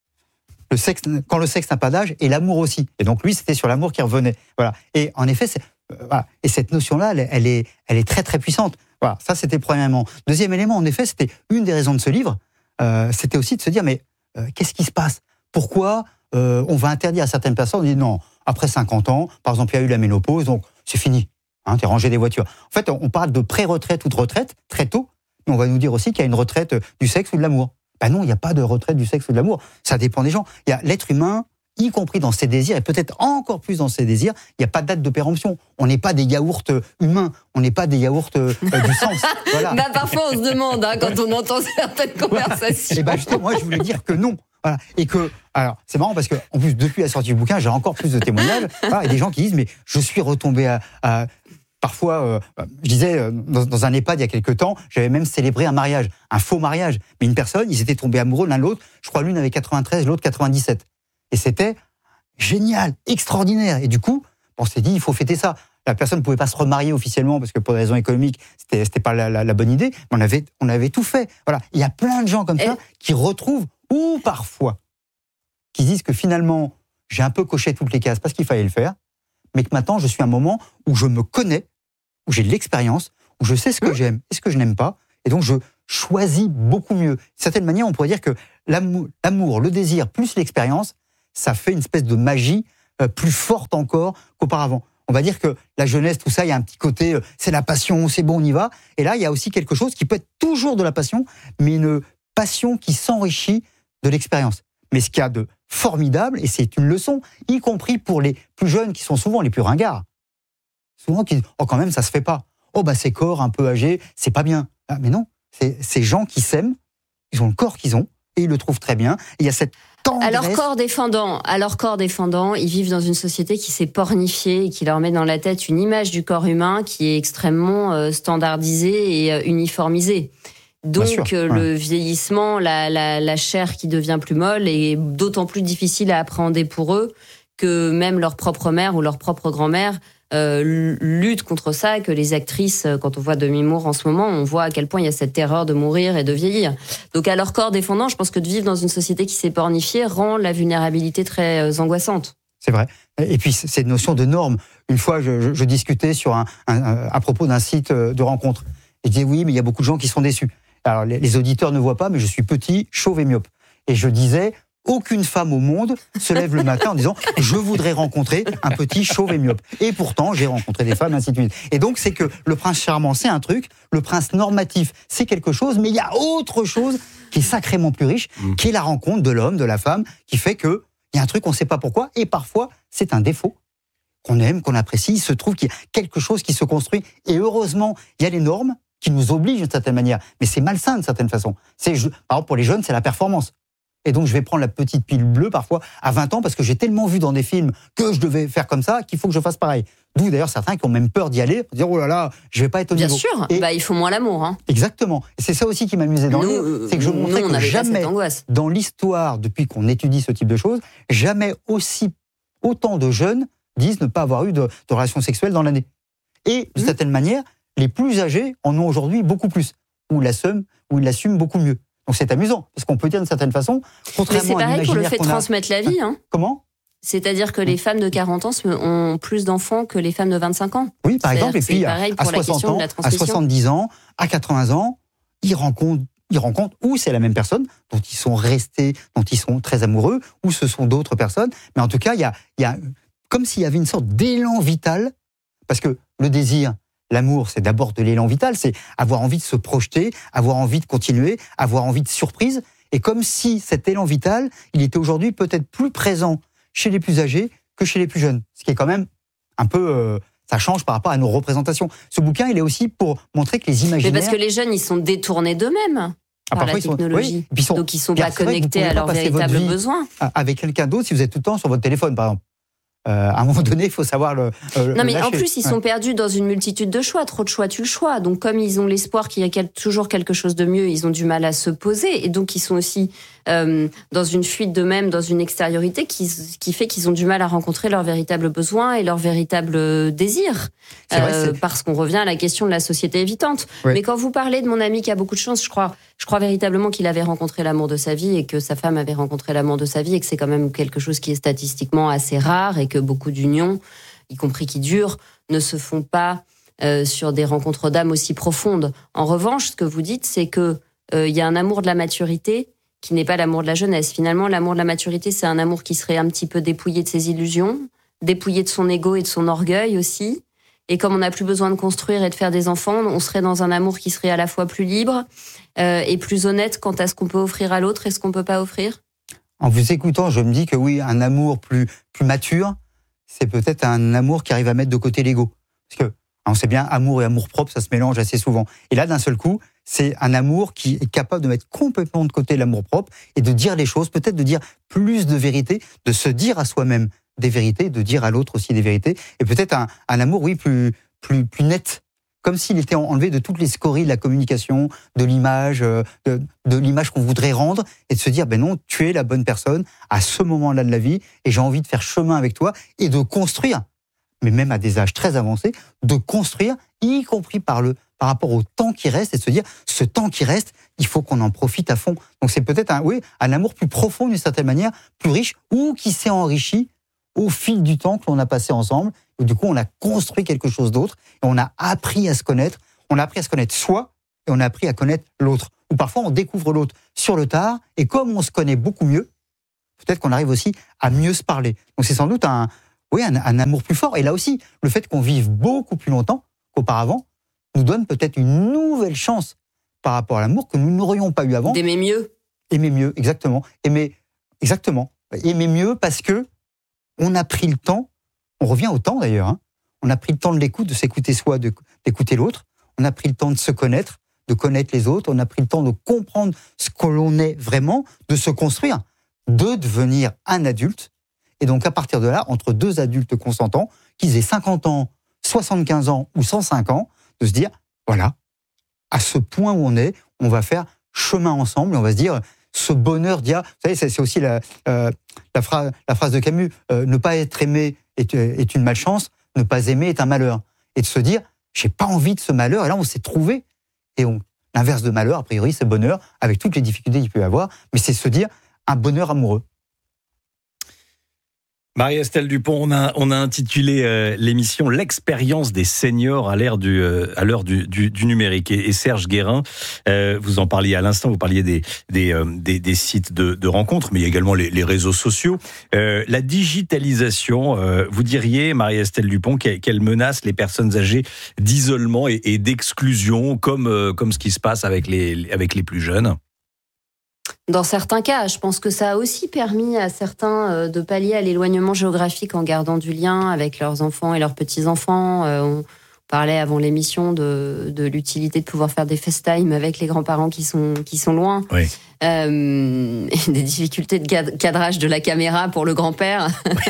quand le sexe n'a pas d'âge, et l'amour aussi. Et donc lui, c'était sur l'amour qui revenait. Voilà. Et en effet, voilà. Et cette notion-là, elle est très très puissante. Voilà. Ça, c'était premièrement. Deuxième élément, en effet, c'était une des raisons de ce livre. C'était aussi de se dire, mais qu'est-ce qui se passe? Pourquoi on va interdire à certaines personnes? On dit non, après 50 ans, par exemple, il y a eu la ménopause, donc c'est fini. Hein, t'es rangé des voitures. En fait, on parle de pré-retraite ou de retraite très tôt, mais on va nous dire aussi qu'il y a une retraite du sexe ou de l'amour. Ben non, il n'y a pas de retraite du sexe ou de l'amour. Ça dépend des gens. Il y a l'être humain, y compris dans ses désirs, et peut-être encore plus dans ses désirs, il n'y a pas de date de péremption. On n'est pas des yaourts humains, on n'est pas des yaourts du sens. Voilà. Bah, parfois, on se demande, quand on entend certaines conversations. Et justement, moi, je voulais dire que non. Voilà. Et que, alors, c'est marrant parce que, en plus, depuis la sortie du bouquin, j'ai encore plus de témoignages. Voilà, et des gens qui disent, mais je suis retombé à parfois, je disais, dans un EHPAD il y a quelques temps, j'avais même célébré un mariage, un faux mariage. Mais une personne, ils étaient tombés amoureux l'un de l'autre. Je crois l'une avait 93, l'autre 97. Et c'était génial, extraordinaire. Et du coup, on s'est dit, il faut fêter ça. La personne ne pouvait pas se remarier officiellement parce que pour des raisons économiques, c'était pas la bonne idée. Mais on avait tout fait. Voilà. Il y a plein de gens comme ça qui retrouvent, ou parfois, qui disent que finalement, j'ai un peu coché toutes les cases parce qu'il fallait le faire, mais que maintenant, je suis à un moment où je me connais, où j'ai de l'expérience, où je sais ce que j'aime et ce que je n'aime pas, et donc je choisis beaucoup mieux. D'une certaine manière, on pourrait dire que l'amour, le désir, plus l'expérience, ça fait une espèce de magie plus forte encore qu'auparavant. On va dire que la jeunesse, tout ça, il y a un petit côté, c'est la passion, c'est bon, on y va. Et là, il y a aussi quelque chose qui peut être toujours de la passion, mais une passion qui s'enrichit de l'expérience. Mais ce qu'il y a de formidable, et c'est une leçon, y compris pour les plus jeunes qui sont souvent les plus ringards. Souvent qui disent, oh quand même, ça se fait pas. Oh bah ces corps un peu âgés, c'est pas bien. Ah, mais non, c'est ces gens qui s'aiment, ils ont le corps qu'ils ont, et ils le trouvent très bien. Et il y a cette tendresse. À leur corps défendant, ils vivent dans une société qui s'est pornifiée et qui leur met dans la tête une image du corps humain qui est extrêmement standardisée et uniformisée. Donc le vieillissement, la chair qui devient plus molle est d'autant plus difficile à appréhender pour eux que même leur propre mère ou leur propre grand-mère luttent contre ça, que les actrices, quand on voit Demi Moore en ce moment, on voit à quel point il y a cette terreur de mourir et de vieillir. Donc à leur corps défendant, je pense que de vivre dans une société qui s'est pornifiée rend la vulnérabilité très angoissante. C'est vrai. Et puis cette notion de norme. Une fois, je discutais sur à propos d'un site de rencontre. Et je disais oui, mais il y a beaucoup de gens qui sont déçus. Alors les auditeurs ne voient pas, mais je suis petit, chauve et myope. Et je disais, aucune femme au monde se lève le matin en disant « je voudrais rencontrer un petit chauve et myope ». Et pourtant, j'ai rencontré des femmes, ainsi de suite. Et donc, c'est que le prince charmant, c'est un truc, le prince normatif, c'est quelque chose, mais il y a autre chose qui est sacrément plus riche, qui est la rencontre de l'homme, de la femme, qui fait qu'il y a un truc, on ne sait pas pourquoi, et parfois, c'est un défaut qu'on aime, qu'on apprécie. Il se trouve qu'il y a quelque chose qui se construit, et heureusement, il y a les normes qui nous obligent d'une certaine manière, mais c'est malsain d'une certaine façon. Par exemple, pour les jeunes, c'est la performance. Et donc, je vais prendre la petite pile bleue, parfois, à 20 ans, parce que j'ai tellement vu dans des films que je devais faire comme ça, qu'il faut que je fasse pareil. D'où, d'ailleurs, certains qui ont même peur d'y aller, pour dire, oh là là, je vais pas être au niveau. Bien sûr, il faut moins l'amour. Hein. Exactement. Et c'est ça aussi qui m'amusait dans le livre, c'est que je montrais que jamais, dans l'histoire, depuis qu'on étudie ce type de choses, jamais autant de jeunes disent ne pas avoir eu de relations sexuelles dans l'année. Et, de certaine manière, les plus âgés en ont aujourd'hui beaucoup plus, ou ils l'assument beaucoup mieux. Donc c'est amusant, parce qu'on peut dire d'une certaine façon, contrairement à l'imaginaire qu'on a... Mais c'est pareil pour le fait de transmettre la vie. Hein. Comment ? C'est-à-dire que les femmes de 40 ans ont plus d'enfants que les femmes de 25 ans. Oui, par exemple, et puis à 60 ans, à 70 ans, à 80 ans, ils rencontrent ou c'est la même personne dont ils sont restés, dont ils sont très amoureux, ou ce sont d'autres personnes. Mais en tout cas, il y a comme s'il y avait une sorte d'élan vital, parce que le désir, l'amour, c'est d'abord de l'élan vital, c'est avoir envie de se projeter, avoir envie de continuer, avoir envie de surprise. Et comme si cet élan vital, il était aujourd'hui peut-être plus présent chez les plus âgés que chez les plus jeunes. Ce qui est quand même un peu... ça change par rapport à nos représentations. Ce bouquin, il est aussi pour montrer que les imaginaires... Mais parce que les jeunes, ils sont détourés d'eux-mêmes par la technologie. Donc ils ne sont pas connectés à leurs véritables besoins. Avec quelqu'un d'autre, si vous êtes tout le temps sur votre téléphone, par exemple. À un moment donné, il faut savoir le non, mais lâcher. En plus, ils sont perdus dans une multitude de choix. Trop de choix, tu le choix. Donc, comme ils ont l'espoir qu'il y a toujours quelque chose de mieux, ils ont du mal à se poser. Et donc, ils sont aussi dans une fuite d'eux-mêmes, dans une extériorité qui fait qu'ils ont du mal à rencontrer leurs véritables besoins et leurs véritables désirs. Parce qu'on revient à la question de la société évitante. Oui. Mais quand vous parlez de mon ami qui a beaucoup de chance, je crois véritablement qu'il avait rencontré l'amour de sa vie et que sa femme avait rencontré l'amour de sa vie et que c'est quand même quelque chose qui est statistiquement assez rare et que beaucoup d'unions, y compris qui durent, ne se font pas sur des rencontres d'âme aussi profondes. En revanche, ce que vous dites, c'est que y a un amour de la maturité qui n'est pas l'amour de la jeunesse. Finalement, l'amour de la maturité, c'est un amour qui serait un petit peu dépouillé de ses illusions, dépouillé de son ego et de son orgueil aussi. Et comme on n'a plus besoin de construire et de faire des enfants, on serait dans un amour qui serait à la fois plus libre et plus honnête quant à ce qu'on peut offrir à l'autre et ce qu'on ne peut pas offrir. En vous écoutant, je me dis que oui, un amour plus mature, c'est peut-être un amour qui arrive à mettre de côté l'ego. Parce que, on sait bien, amour et amour propre, ça se mélange assez souvent. Et là, d'un seul coup, c'est un amour qui est capable de mettre complètement de côté l'amour propre et de dire les choses, peut-être de dire plus de vérité, de se dire à soi-même des vérités, de dire à l'autre aussi des vérités. Et peut-être un amour, oui, plus net. Comme s'il était enlevé de toutes les scories de la communication, de l'image, de l'image qu'on voudrait rendre, et de se dire, ben non, tu es la bonne personne à ce moment-là de la vie, et j'ai envie de faire chemin avec toi, et de construire. mais même à des âges très avancés, de construire, y compris par rapport au temps qui reste, et de se dire, ce temps qui reste, il faut qu'on en profite à fond. Donc c'est peut-être un amour plus profond d'une certaine manière, plus riche, ou qui s'est enrichi au fil du temps que l'on a passé ensemble. Et du coup, on a construit quelque chose d'autre, et on a appris à se connaître. On a appris à se connaître soi, et on a appris à connaître l'autre. Ou parfois, on découvre l'autre sur le tard, et comme on se connaît beaucoup mieux, peut-être qu'on arrive aussi à mieux se parler. Donc c'est sans doute un amour plus fort. Et là aussi, le fait qu'on vive beaucoup plus longtemps qu'auparavant nous donne peut-être une nouvelle chance par rapport à l'amour que nous n'aurions pas eu avant. D'aimer mieux. Aimer mieux, exactement. Aimer mieux parce que on a pris le temps, on revient au temps d'ailleurs, hein. On a pris le temps de l'écoute, de s'écouter soi, d'écouter l'autre. On a pris le temps de se connaître, de connaître les autres. On a pris le temps de comprendre ce que l'on est vraiment, de se construire, de devenir un adulte. Et donc, à partir de là, entre deux adultes consentants, qu'ils aient 50 ans, 75 ans ou 105 ans, de se dire, voilà, à ce point où on va faire chemin ensemble et on va se dire, ce bonheur d'il y a... Vous savez, c'est aussi la phrase de Camus, ne pas être aimé est une malchance, ne pas aimer est un malheur. Et de se dire, j'ai pas envie de ce malheur, et là, on s'est trouvé. Et l'inverse de malheur, a priori, c'est bonheur, avec toutes les difficultés qu'il peut y avoir, mais c'est se dire, un bonheur amoureux. Marie-Estelle Dupont, on a intitulé l'émission L'expérience des seniors à l'heure du numérique. Et Serge Guérin, vous en parliez à l'instant, vous parliez des sites de rencontres, mais il y a également les réseaux sociaux. La digitalisation, vous diriez, Marie-Estelle Dupont, qu'elle menace les personnes âgées d'isolement et d'exclusion, comme ce qui se passe avec les plus jeunes? Dans certains cas, je pense que ça a aussi permis à certains de pallier à l'éloignement géographique en gardant du lien avec leurs enfants et leurs petits-enfants. On parlait avant l'émission de l'utilité de pouvoir faire des FaceTime avec les grands-parents qui sont loin. Oui. Et des difficultés de cadrage de la caméra pour le grand-père.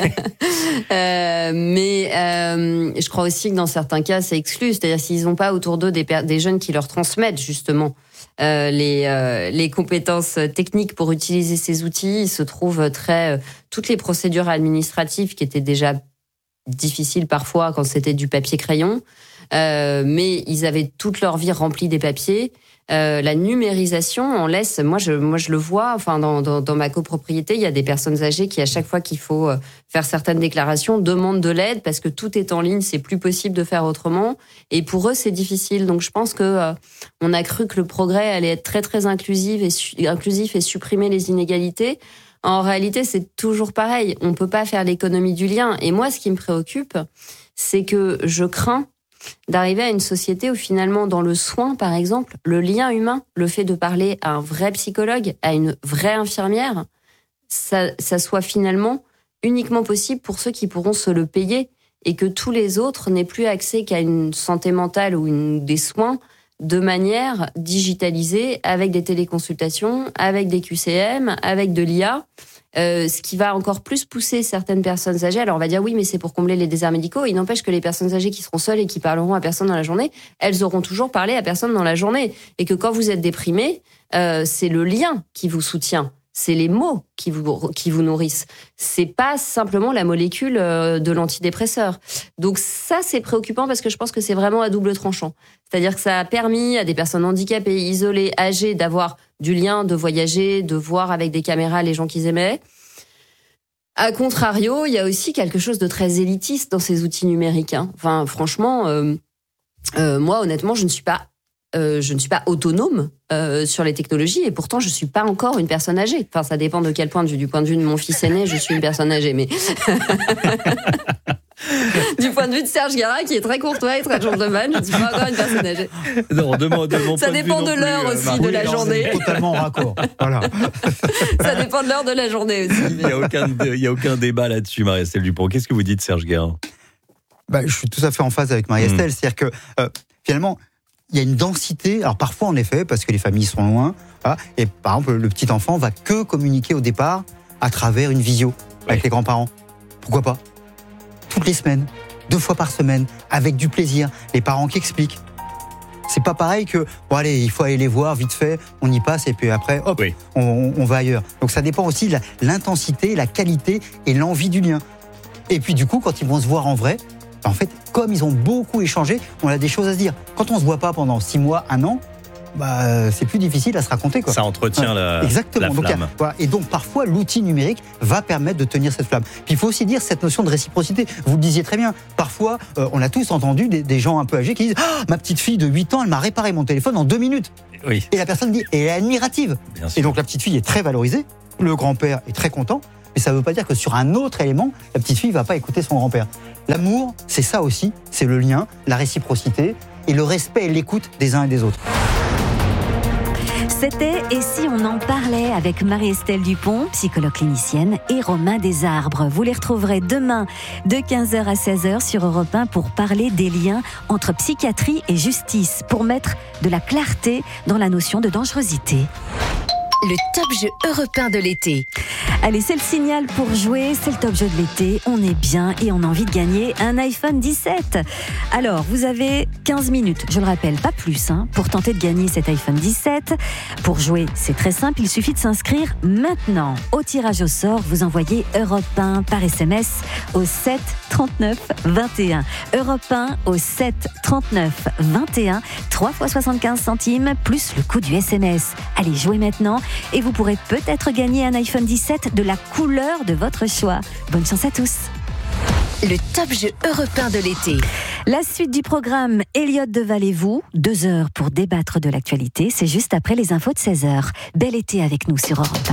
Mais je crois aussi que dans certains cas, c'est exclu. C'est-à-dire s'ils n'ont pas autour d'eux des jeunes qui leur transmettent justement les compétences techniques pour utiliser ces outils, il se trouve toutes les procédures administratives qui étaient déjà difficiles parfois quand c'était du papier-crayon, mais ils avaient toute leur vie remplie des papiers. La numérisation, on laisse. Moi, je le vois. Enfin, dans ma copropriété, il y a des personnes âgées qui, à chaque fois qu'il faut faire certaines déclarations, demandent de l'aide parce que tout est en ligne, c'est plus possible de faire autrement. Et pour eux, c'est difficile. Donc, je pense que on a cru que le progrès allait être très très inclusif et supprimer les inégalités. En réalité, c'est toujours pareil. On peut pas faire l'économie du lien. Et moi, ce qui me préoccupe, c'est que je crains d'arriver à une société où finalement, dans le soin, par exemple, le lien humain, le fait de parler à un vrai psychologue, à une vraie infirmière, ça soit finalement uniquement possible pour ceux qui pourront se le payer et que tous les autres n'aient plus accès qu'à une santé mentale ou des soins de manière digitalisée avec des téléconsultations, avec des QCM, avec de l'IA. Ce qui va encore plus pousser certaines personnes âgées. Alors on va dire oui, mais c'est pour combler les déserts médicaux. Il n'empêche que les personnes âgées qui seront seules et qui parleront à personne dans la journée, elles auront toujours parlé à personne dans la journée. Et que quand vous êtes déprimé, c'est le lien qui vous soutient. C'est les mots qui vous nourrissent. C'est pas simplement la molécule de l'antidépresseur. Donc ça, c'est préoccupant parce que je pense que c'est vraiment à double tranchant. C'est-à-dire que ça a permis à des personnes handicapées, isolées, âgées, d'avoir du lien, de voyager, de voir avec des caméras les gens qu'ils aimaient. A contrario, il y a aussi quelque chose de très élitiste dans ces outils numériques. Enfin, franchement, moi, honnêtement, je ne suis pas autonome sur les technologies et pourtant je suis pas encore une personne âgée. Enfin, ça dépend de quel point de vue. Du point de vue de mon fils aîné, je suis une personne âgée, mais du point de vue de Serge Guérin, qui est très courtois et très gentleman, je ne suis pas encore une personne âgée. Non, de mon ça dépend de l'heure aussi de la journée. Totalement en raccord. Voilà. Ça dépend de l'heure de la journée aussi. Il y a aucun débat là-dessus, Marie-Estelle Dupont. Qu'est-ce que vous dites, Serge Guérin? Je suis tout à fait en phase avec Marie-Estelle. C'est-à-dire que finalement, il y a une densité, alors parfois en effet, parce que les familles sont loin, voilà, et par exemple, le petit enfant va que communiquer au départ à travers une visio avec les grands-parents. Pourquoi pas? Toutes les semaines, 2 fois par semaine, avec du plaisir, les parents qui expliquent. C'est pas pareil que, bon allez, il faut aller les voir vite fait, on y passe et puis après, hop, on va ailleurs. Donc ça dépend aussi de l'intensité, la qualité et l'envie du lien. Et puis du coup, quand ils vont se voir en vrai, En fait, comme ils ont beaucoup échangé, on a des choses à se dire. Quand on se voit pas pendant 6 mois, 1 an, c'est plus difficile à se raconter, quoi. Ça entretient Exactement. la flamme. Et donc parfois l'outil numérique va permettre de tenir cette flamme. Puis il faut aussi dire cette notion de réciprocité. Vous le disiez très bien. Parfois, on a tous entendu des gens un peu âgés qui disent ma petite fille de 8 ans, elle m'a réparé mon téléphone en 2 minutes. Oui. Et la personne dit, et elle est admirative. Et donc la petite fille est très valorisée. Le grand-père est très content. Mais ça ne veut pas dire que sur un autre élément, la petite fille ne va pas écouter son grand-père. L'amour, c'est ça aussi. C'est le lien, la réciprocité et le respect et l'écoute des uns et des autres. C'était « Et si on en parlait » avec Marie-Estelle Dupont, psychologue clinicienne, et Romain Desarbres. Vous les retrouverez demain de 15h à 16h sur Europe 1 pour parler des liens entre psychiatrie et justice, pour mettre de la clarté dans la notion de dangerosité. Le top jeu européen de l'été. Allez, c'est le signal pour jouer, c'est le top jeu de l'été, on est bien et on a envie de gagner un iPhone 17. Alors, vous avez 15 minutes, je le rappelle, pas plus, pour tenter de gagner cet iPhone 17. Pour jouer, c'est très simple, il suffit de s'inscrire maintenant. Au tirage au sort, vous envoyez Europe 1 par SMS au 7 39 21. Europe 1 au 7 39 21, 3 fois 75 centimes, plus le coût du SMS. Allez, jouez maintenant et vous pourrez peut-être gagner un iPhone 17 de la couleur de votre choix. Bonne chance à tous. Le top jeu européen de l'été. La suite du programme, Elliott Deval et vous, 2 heures pour débattre de l'actualité. C'est juste après les infos de 16h. Bel été avec nous sur Europe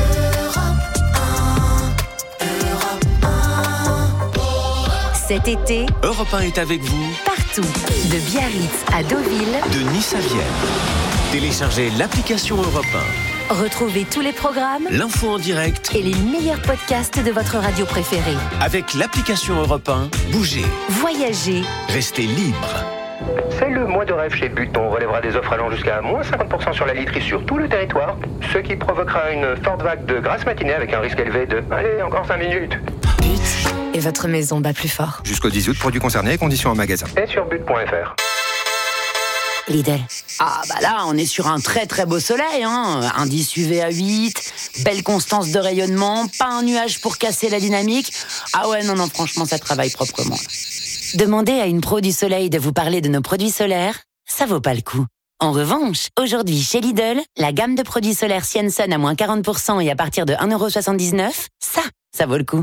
1. Cet été, Europe 1 est avec vous partout, de Biarritz à Deauville, de Nice à Vienne. Téléchargez l'application Europe 1. Retrouvez tous les programmes, l'info en direct et les meilleurs podcasts de votre radio préférée. Avec l'application Europe 1, bougez, voyagez, restez libre. C'est le mois de rêve chez But. On relèvera des offres allant jusqu'à moins 50% sur la literie sur tout le territoire, ce qui provoquera une forte vague de grasse matinée avec un risque élevé de « Allez, encore 5 minutes ». But et votre maison bat plus fort. Jusqu'au 10 août, produits concernés, conditions en magasin. Et sur but.fr. Lidl. Ah bah là, on est sur un très très beau soleil, indice UV à 8, belle constance de rayonnement, pas un nuage pour casser la dynamique. Ah ouais, non, franchement, ça travaille proprement. Demandez à une pro du soleil de vous parler de nos produits solaires, ça vaut pas le coup. En revanche, aujourd'hui chez Lidl, la gamme de produits solaires Sienson à moins 40% et à partir de 1,79€, ça vaut le coup.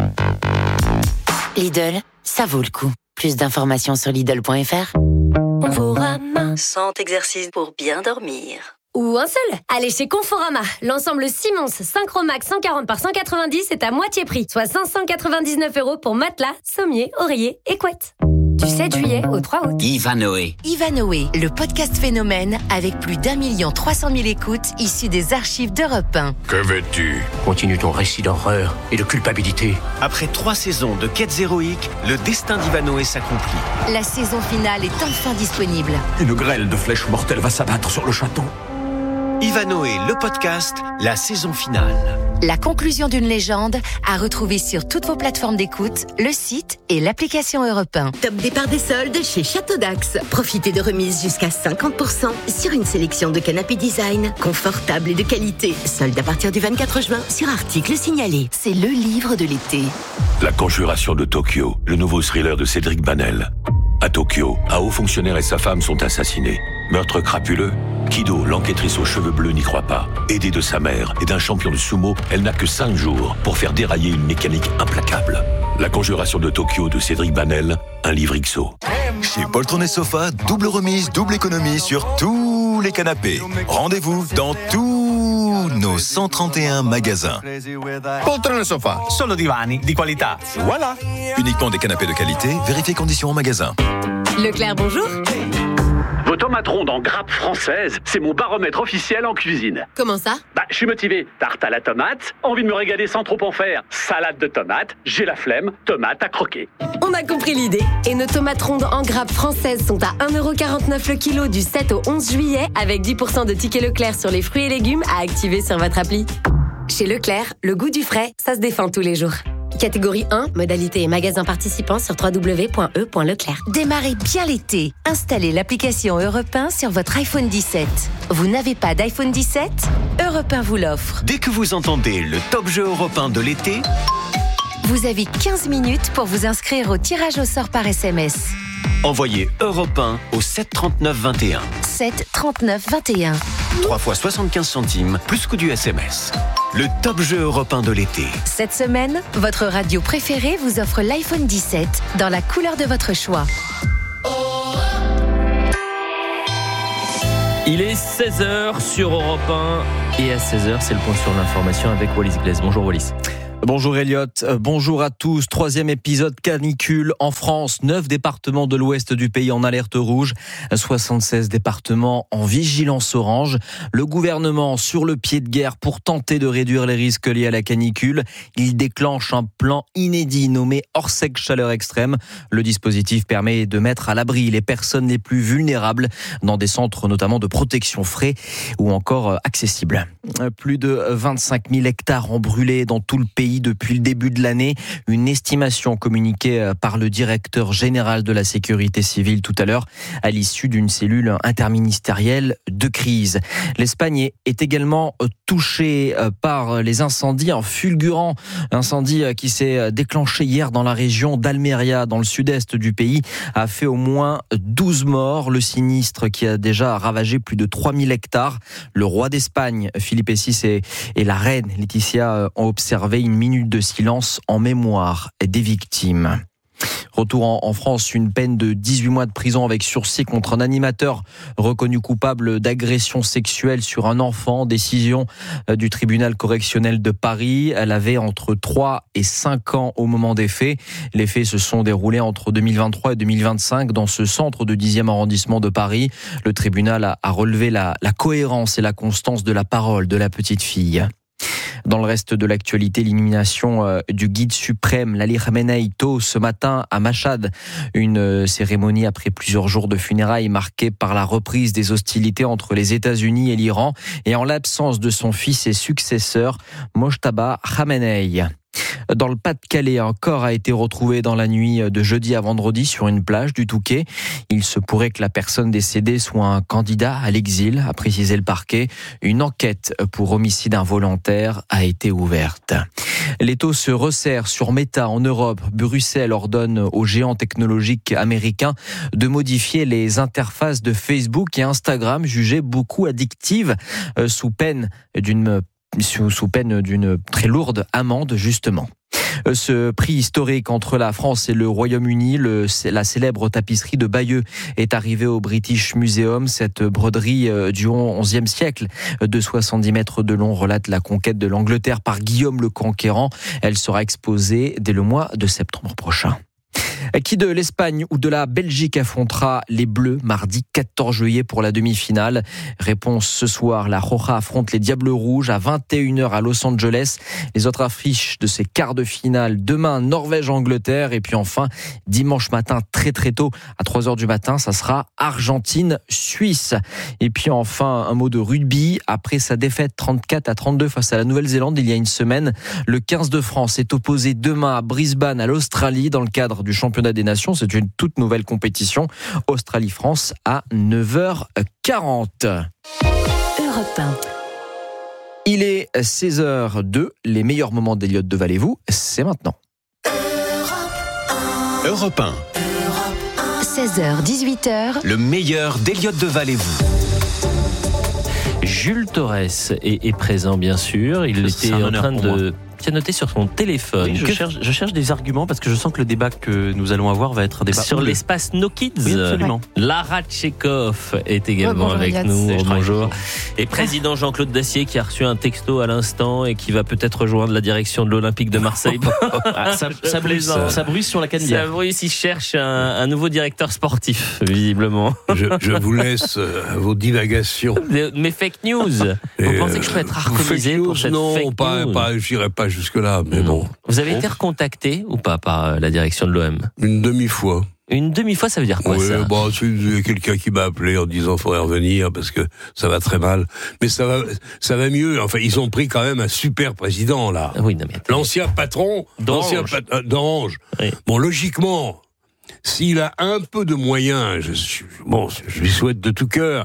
Lidl, ça vaut le coup. Plus d'informations sur Lidl.fr. Conforama, 100 exercices pour bien dormir. Ou un seul. Allez chez Conforama. L'ensemble Simons Synchromax 140 par 190 est à moitié prix, soit 599€ pour matelas, sommier, oreiller et couette. Du 7 juillet au 3 août. Ivanoé, le podcast phénomène avec plus d'1 300 000 écoutes issues des archives d'Europe 1. Que veux-tu? Continue ton récit d'horreur et de culpabilité. Après 3 saisons de quêtes héroïques, le destin d'Ivanoé s'accomplit. La saison finale est enfin disponible. Une grêle de flèches mortelles va s'abattre sur le château. Ivanoé, le podcast, la saison finale. La conclusion d'une légende à retrouver sur toutes vos plateformes d'écoute, le site et l'application Europe 1. Top départ des soldes chez Château d'Axe. Profitez de remises jusqu'à 50% sur une sélection de canapés design, confortables et de qualité. Soldes à partir du 24 juin sur articles signalés. C'est le livre de l'été. La Conjuration de Tokyo, le nouveau thriller de Cédric Banel. À Tokyo, un haut fonctionnaire et sa femme sont assassinés. Meurtre crapuleux? Kido, l'enquêtrice aux cheveux bleus, n'y croit pas. Aidée de sa mère et d'un champion de sumo, elle n'a que 5 jours pour faire dérailler une mécanique implacable. La Conjuration de Tokyo de Cédric Banel, un livre XO. Chez Poltron et Sofa, double remise, double économie sur tous les canapés. Rendez-vous dans tous nos 131 magasins. Poltron et Sofa, solo divani di qualità. Voilà. Uniquement des canapés de qualité, vérifiez conditions en magasin. Leclerc, bonjour. Vos tomates rondes en grappe française, c'est mon baromètre officiel en cuisine. Comment ça? Je suis motivé. Tarte à la tomate, envie de me régaler sans trop en faire. Salade de tomates, j'ai la flemme, tomate à croquer. On a compris l'idée. Et nos tomates rondes en grappe françaises sont à 1,49€ le kilo du 7 au 11 juillet, avec 10% de tickets Leclerc sur les fruits et légumes à activer sur votre appli. Chez Leclerc, le goût du frais, ça se défend tous les jours. Catégorie 1, modalité et magasin participants sur www.e.leclerc. Démarrez bien l'été. Installez l'application Europe 1 sur votre iPhone 17. Vous n'avez pas d'iPhone 17? Europe 1 vous l'offre. Dès que vous entendez le top jeu européen de l'été, Vous avez 15 minutes pour vous inscrire au tirage au sort par SMS. Envoyez Europe 1 au 7 39 21. 7 39 21. 3 fois 75 centimes, plus coût du SMS. Le top jeu Europe 1 de l'été. Cette semaine, votre radio préférée vous offre l'iPhone 17 dans la couleur de votre choix. Il est 16h sur Europe 1 et à 16h, c'est le point sur l'information avec Wallis Glaise. Bonjour Wallis. Bonjour Elliot, bonjour à tous. 3e épisode canicule en France. 9 départements de l'ouest du pays en alerte rouge, 76 départements en vigilance orange. Le gouvernement sur le pied de guerre pour tenter de réduire les risques liés à la canicule. Il déclenche un plan inédit nommé Orsec Chaleur Extrême. Le dispositif permet de mettre à l'abri les personnes les plus vulnérables dans des centres notamment de protection frais ou encore accessibles. Plus de 25 000 hectares ont brûlé dans tout le pays depuis le début de l'année. Une estimation communiquée par le directeur général de la sécurité civile tout à l'heure à l'issue d'une cellule interministérielle de crise. L'Espagne est également touchée par les incendies, un fulgurant incendie qui s'est déclenché hier dans la région d'Almeria, dans le sud-est du pays, a fait au moins 12 morts. Le sinistre qui a déjà ravagé plus de 3000 hectares. Le roi d'Espagne, Philippe VI, et la reine Laetitia ont observé une minute de silence en mémoire des victimes. Retour en France, une peine de 18 mois de prison avec sursis contre un animateur reconnu coupable d'agression sexuelle sur un enfant. Décision du tribunal correctionnel de Paris. Elle avait entre 3 et 5 ans au moment des faits. Les faits se sont déroulés entre 2023 et 2025 dans ce centre de 10e arrondissement de Paris. Le tribunal a relevé la cohérence et la constance de la parole de la petite fille. Dans le reste de l'actualité, l'illumination du guide suprême, l'Ali Khamenei, tôt ce matin à Machhad. Une cérémonie après plusieurs jours de funérailles marquée par la reprise des hostilités entre les États-Unis et l'Iran et en l'absence de son fils et successeur, Mojtaba Khamenei. Dans le Pas-de-Calais, un corps a été retrouvé dans la nuit de jeudi à vendredi sur une plage du Touquet. Il se pourrait que la personne décédée soit un candidat à l'exil, a précisé le parquet. Une enquête pour homicide involontaire a été ouverte. L'étau se resserre sur Meta en Europe. Bruxelles ordonne aux géants technologiques américains de modifier les interfaces de Facebook et Instagram, jugées beaucoup addictives, sous peine d'une très lourde amende, justement. Ce prix historique entre la France et le Royaume-Uni, la célèbre tapisserie de Bayeux est arrivée au British Museum. Cette broderie du XIe siècle de 70 mètres de long relate la conquête de l'Angleterre par Guillaume le Conquérant. Elle sera exposée dès le mois de septembre prochain. Qui de l'Espagne ou de la Belgique affrontera les Bleus mardi 14 juillet pour la demi-finale? Réponse ce soir, la Roja affronte les Diables Rouges à 21h à Los Angeles. Les autres affiches de ces quarts de finale, demain Norvège-Angleterre et puis enfin dimanche matin très tôt à 3h du matin, ça sera Argentine-Suisse. Et puis enfin un mot de rugby. Après sa défaite 34-32 face à la Nouvelle-Zélande il y a une semaine, le 15 de France est opposé demain à Brisbane à l'Australie dans le cadre du championnat des nations. C'est une toute nouvelle compétition. Australie-France à 9h40. Europe 1. Il est 16h02. Les meilleurs moments d'Elliot de Valez-vous, c'est maintenant. Europe 1. 16h, 18h. Le meilleur d'Elliot de Valez-vous. Jules Torres est présent, bien sûr. Il était en train de noter sur son téléphone. Oui, je cherche des arguments parce que je sens que le débat que nous allons avoir va être un débat sur l'espace No Kids. Oui, absolument. Lara Tchekhov est également avec nous. Bonjour. Et président Jean-Claude Dacier qui a reçu un texto à l'instant et qui va peut-être rejoindre la direction de l'Olympique de Marseille. Ça bruise sur la Canebière. Ça bruise, il cherche un nouveau directeur sportif, visiblement. Je vous laisse vos divagations. Mes fake news. Vous pensez que je peux être harmonisé pour cette fake news? Non, j'irai pas jusque-là, mais bon. Vous avez été recontacté ou pas par la direction de l'OM? Une demi-fois. Une demi-fois, ça veut dire quoi, ça? C'est quelqu'un qui m'a appelé en disant faudrait revenir parce que ça va très mal. Mais ça va mieux. Enfin, ils ont pris quand même un super président, là. Oui, non, mais l'ancien patron d'Orange. Oui. Bon, logiquement, s'il a un peu de moyens, je lui souhaite de tout cœur,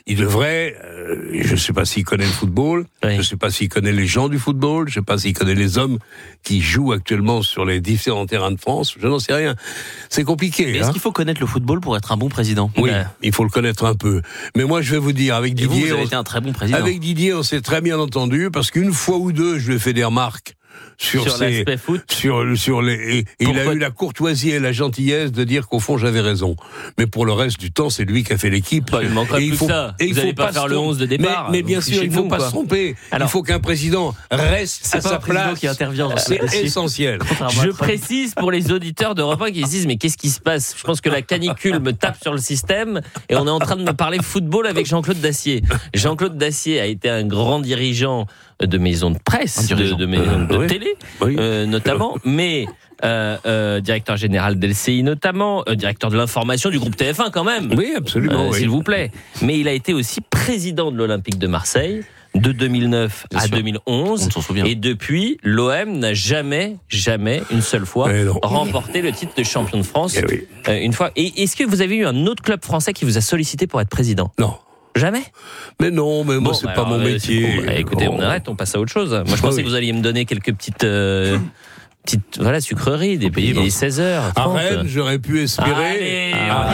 il devrait, je ne sais pas s'il connaît le football, je ne sais pas s'il connaît les gens du football, je ne sais pas s'il connaît les hommes qui jouent actuellement sur les différents terrains de France, je n'en sais rien. C'est compliqué. Est-ce qu'il faut connaître le football pour être un bon président ? Oui, il faut le connaître un peu. Mais moi, je vais vous dire, avec Didier... vous avez été un très bon président. Avec Didier, on s'est très bien entendu, parce qu'une fois ou deux, je lui ai fait des remarques sur l'aspect foot. Et il a eu la courtoisie et la gentillesse de dire qu'au fond j'avais raison. Mais pour le reste du temps, c'est lui qui a fait l'équipe. Il manquerait plus que ça. Vous n'allez pas faire le 11 de départ. Mais bien sûr, il ne faut pas se tromper. Il faut qu'un président reste à sa place. Qui intervient dans c'est essentiel. Je précise pour les auditeurs d'Europe 1 qui se disent mais qu'est-ce qui se passe ? Je pense que la canicule me tape sur le système et on est en train de me parler football avec Jean-Claude Dacier. Jean-Claude Dacier a été un grand dirigeant de maisons de presse, de maisons de télé, notamment, mais directeur général d'LCI notamment, directeur de l'information du groupe TF1 quand même. Oui, absolument. S'il vous plaît. Mais il a été aussi président de l'Olympique de Marseille de 2009 à 2011. Et depuis, l'OM n'a jamais, une seule fois, remporté le titre de champion de France. Une fois. Et est-ce que vous avez eu un autre club français qui vous a sollicité pour être président ? Non. Jamais ? Mais non, mais moi, c'est pas mon métier. Écoutez, on arrête, on passe à autre chose. Moi, je pensais que vous alliez me donner quelques petites sucreries, des 16 heures. À Rennes, j'aurais pu espérer.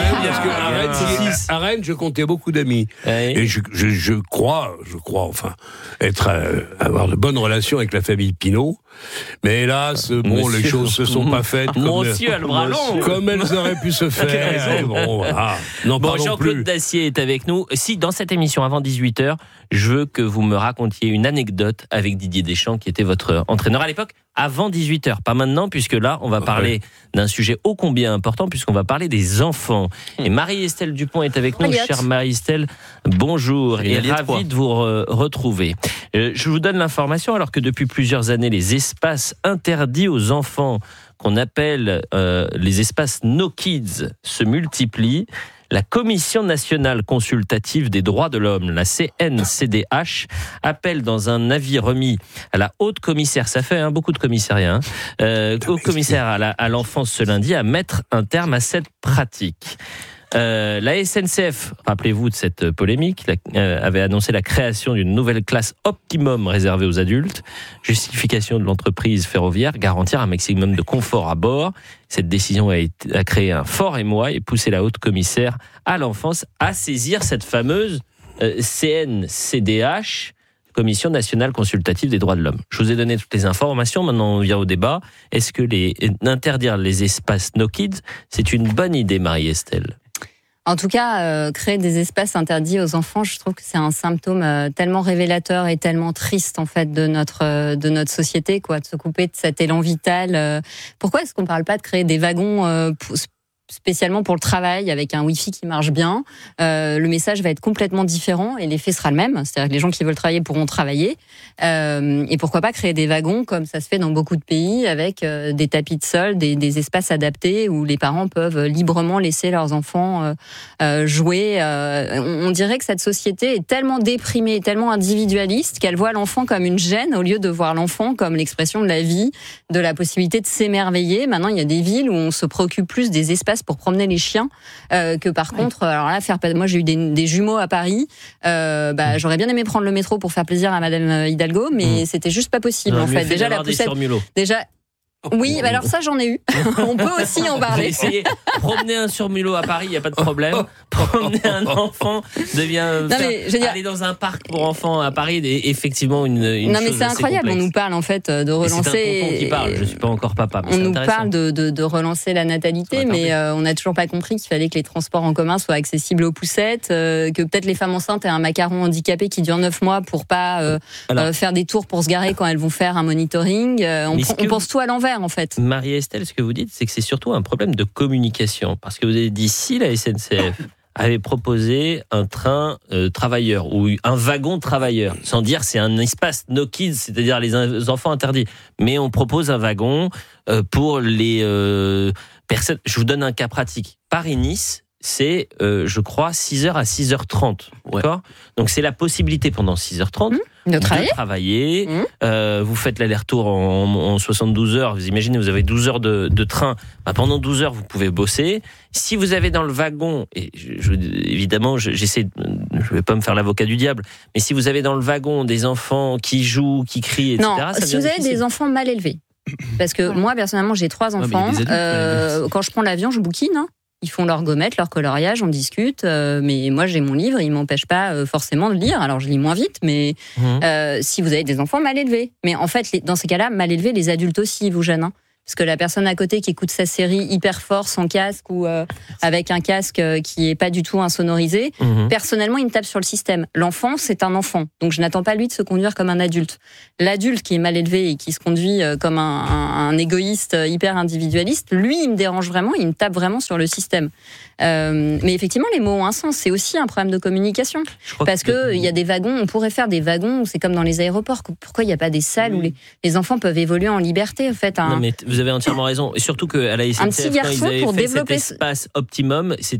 À Rennes, je comptais beaucoup d'amis. Et je crois, avoir de bonnes relations avec la famille Pinault. Mais hélas, les choses se sont pas faites comme elles auraient pu se faire. Jean-Claude Dacier est avec nous. Si, dans cette émission, avant 18h, je veux que vous me racontiez une anecdote avec Didier Deschamps, qui était votre entraîneur à l'époque, avant 18h. Pas maintenant, puisque là, on va parler d'un sujet ô combien important, puisqu'on va parler des enfants. Et Marie-Estelle Dupont est avec nous. Chère Marie-Estelle, bonjour et ravie de vous retrouver. Je vous donne l'information, alors que depuis plusieurs années, les espaces interdits aux enfants, qu'on appelle les espaces No Kids, se multiplient. La Commission nationale consultative des droits de l'homme, la CNCDH, appelle dans un avis remis à la haute commissaire, ça fait beaucoup de commissariats, haute commissaire à l'enfance ce lundi, à mettre un terme à cette pratique. La SNCF, rappelez-vous de cette polémique, avait annoncé la création d'une nouvelle classe optimum réservée aux adultes. Justification de l'entreprise ferroviaire, garantir un maximum de confort à bord. Cette décision a créé un fort émoi et poussé la haute commissaire à l'enfance à saisir cette fameuse CNCDH, Commission nationale consultative des droits de l'homme. Je vous ai donné toutes les informations, maintenant on vient au débat. Est-ce que interdire les espaces No Kids, c'est une bonne idée, Marie-Estelle ? En tout cas, créer des espaces interdits aux enfants, je trouve que c'est un symptôme tellement révélateur et tellement triste en fait de notre société, quoi, de se couper de cet élan vital. Pourquoi est-ce qu'on ne parle pas de créer des wagons spécialement pour le travail, avec un Wi-Fi qui marche bien, le message va être complètement différent et l'effet sera le même. C'est-à-dire que les gens qui veulent travailler pourront travailler. Et pourquoi pas créer des wagons comme ça se fait dans beaucoup de pays, avec des tapis de sol, des espaces adaptés où les parents peuvent librement laisser leurs enfants jouer. On dirait que cette société est tellement déprimée, tellement individualiste qu'elle voit l'enfant comme une gêne au lieu de voir l'enfant comme l'expression de la vie, de la possibilité de s'émerveiller. Maintenant, il y a des villes où on se préoccupe plus des espaces pour promener les chiens que par contre, alors là, moi j'ai eu des jumeaux à Paris, j'aurais bien aimé prendre le métro pour faire plaisir à Madame Hidalgo, mais c'était juste pas possible en fait. Déjà la poussette, oui, alors ça j'en ai eu. On peut aussi en parler. Essayez. Promener un surmulot à Paris, il n'y a pas de problème. Promener un enfant aller dans un parc pour enfants à Paris est effectivement une non chose mais c'est incroyable, complexe. On nous parle en fait de relancer. C'est un tonton qui parle, je suis pas encore papa. On nous parle de relancer la natalité, mais on n'a toujours pas compris qu'il fallait que les transports en commun soient accessibles aux poussettes, que peut-être les femmes enceintes aient un macaron handicapé qui dure 9 mois pour pas faire des tours pour se garer quand elles vont faire un monitoring. On pense tout à l'envers. En fait. Marie-Estelle, ce que vous dites, c'est que c'est surtout un problème de communication. Parce que vous avez dit, si la SNCF avait proposé un train travailleur ou un wagon travailleur, sans dire c'est un espace no kids, c'est-à-dire les enfants interdits, mais on propose un wagon pour les personnes. Je vous donne un cas pratique. Paris-Nice, c'est, je crois, 6h à 6h30. D'accord ? Donc c'est la possibilité pendant 6h30 de travailler. Vous faites l'aller-retour en 72 heures. Vous imaginez, vous avez 12 heures de train. Pendant 12 heures, vous pouvez bosser. Si vous avez dans le wagon, et évidemment, j'essaie, je vais pas me faire l'avocat du diable, mais si vous avez dans le wagon des enfants qui jouent, qui crient, etc. Non, si vous avez des enfants mal élevés. Parce que moi, personnellement, j'ai 3 enfants. Quand je prends l'avion, je bouquine. Ils font leur gommette, leur coloriage, on discute. Mais moi, j'ai mon livre, il m'empêche pas forcément de lire. Alors, je lis moins vite, mais si vous avez des enfants mal élevés. Mais en fait, dans ces cas-là, mal élevés, les adultes aussi, ils vous gênent. Parce que la personne à côté qui écoute sa série hyper fort, sans casque ou avec un casque qui est pas du tout insonorisé, personnellement, il me tape sur le système. L'enfant, c'est un enfant. Donc, je n'attends pas lui de se conduire comme un adulte. L'adulte qui est mal élevé et qui se conduit comme un égoïste hyper individualiste, lui, il me dérange vraiment, il me tape vraiment sur le système. Mais effectivement, les mots ont un sens. C'est aussi un problème de communication. Parce que il y a des wagons, on pourrait faire des wagons où c'est comme dans les aéroports. Pourquoi il n'y a pas des salles où les enfants peuvent évoluer en liberté, en fait. Non, mais vous avez entièrement raison. Et surtout qu'à la SNCF, un petit garçon, quand ils avaient pour fait développer cet espace optimum,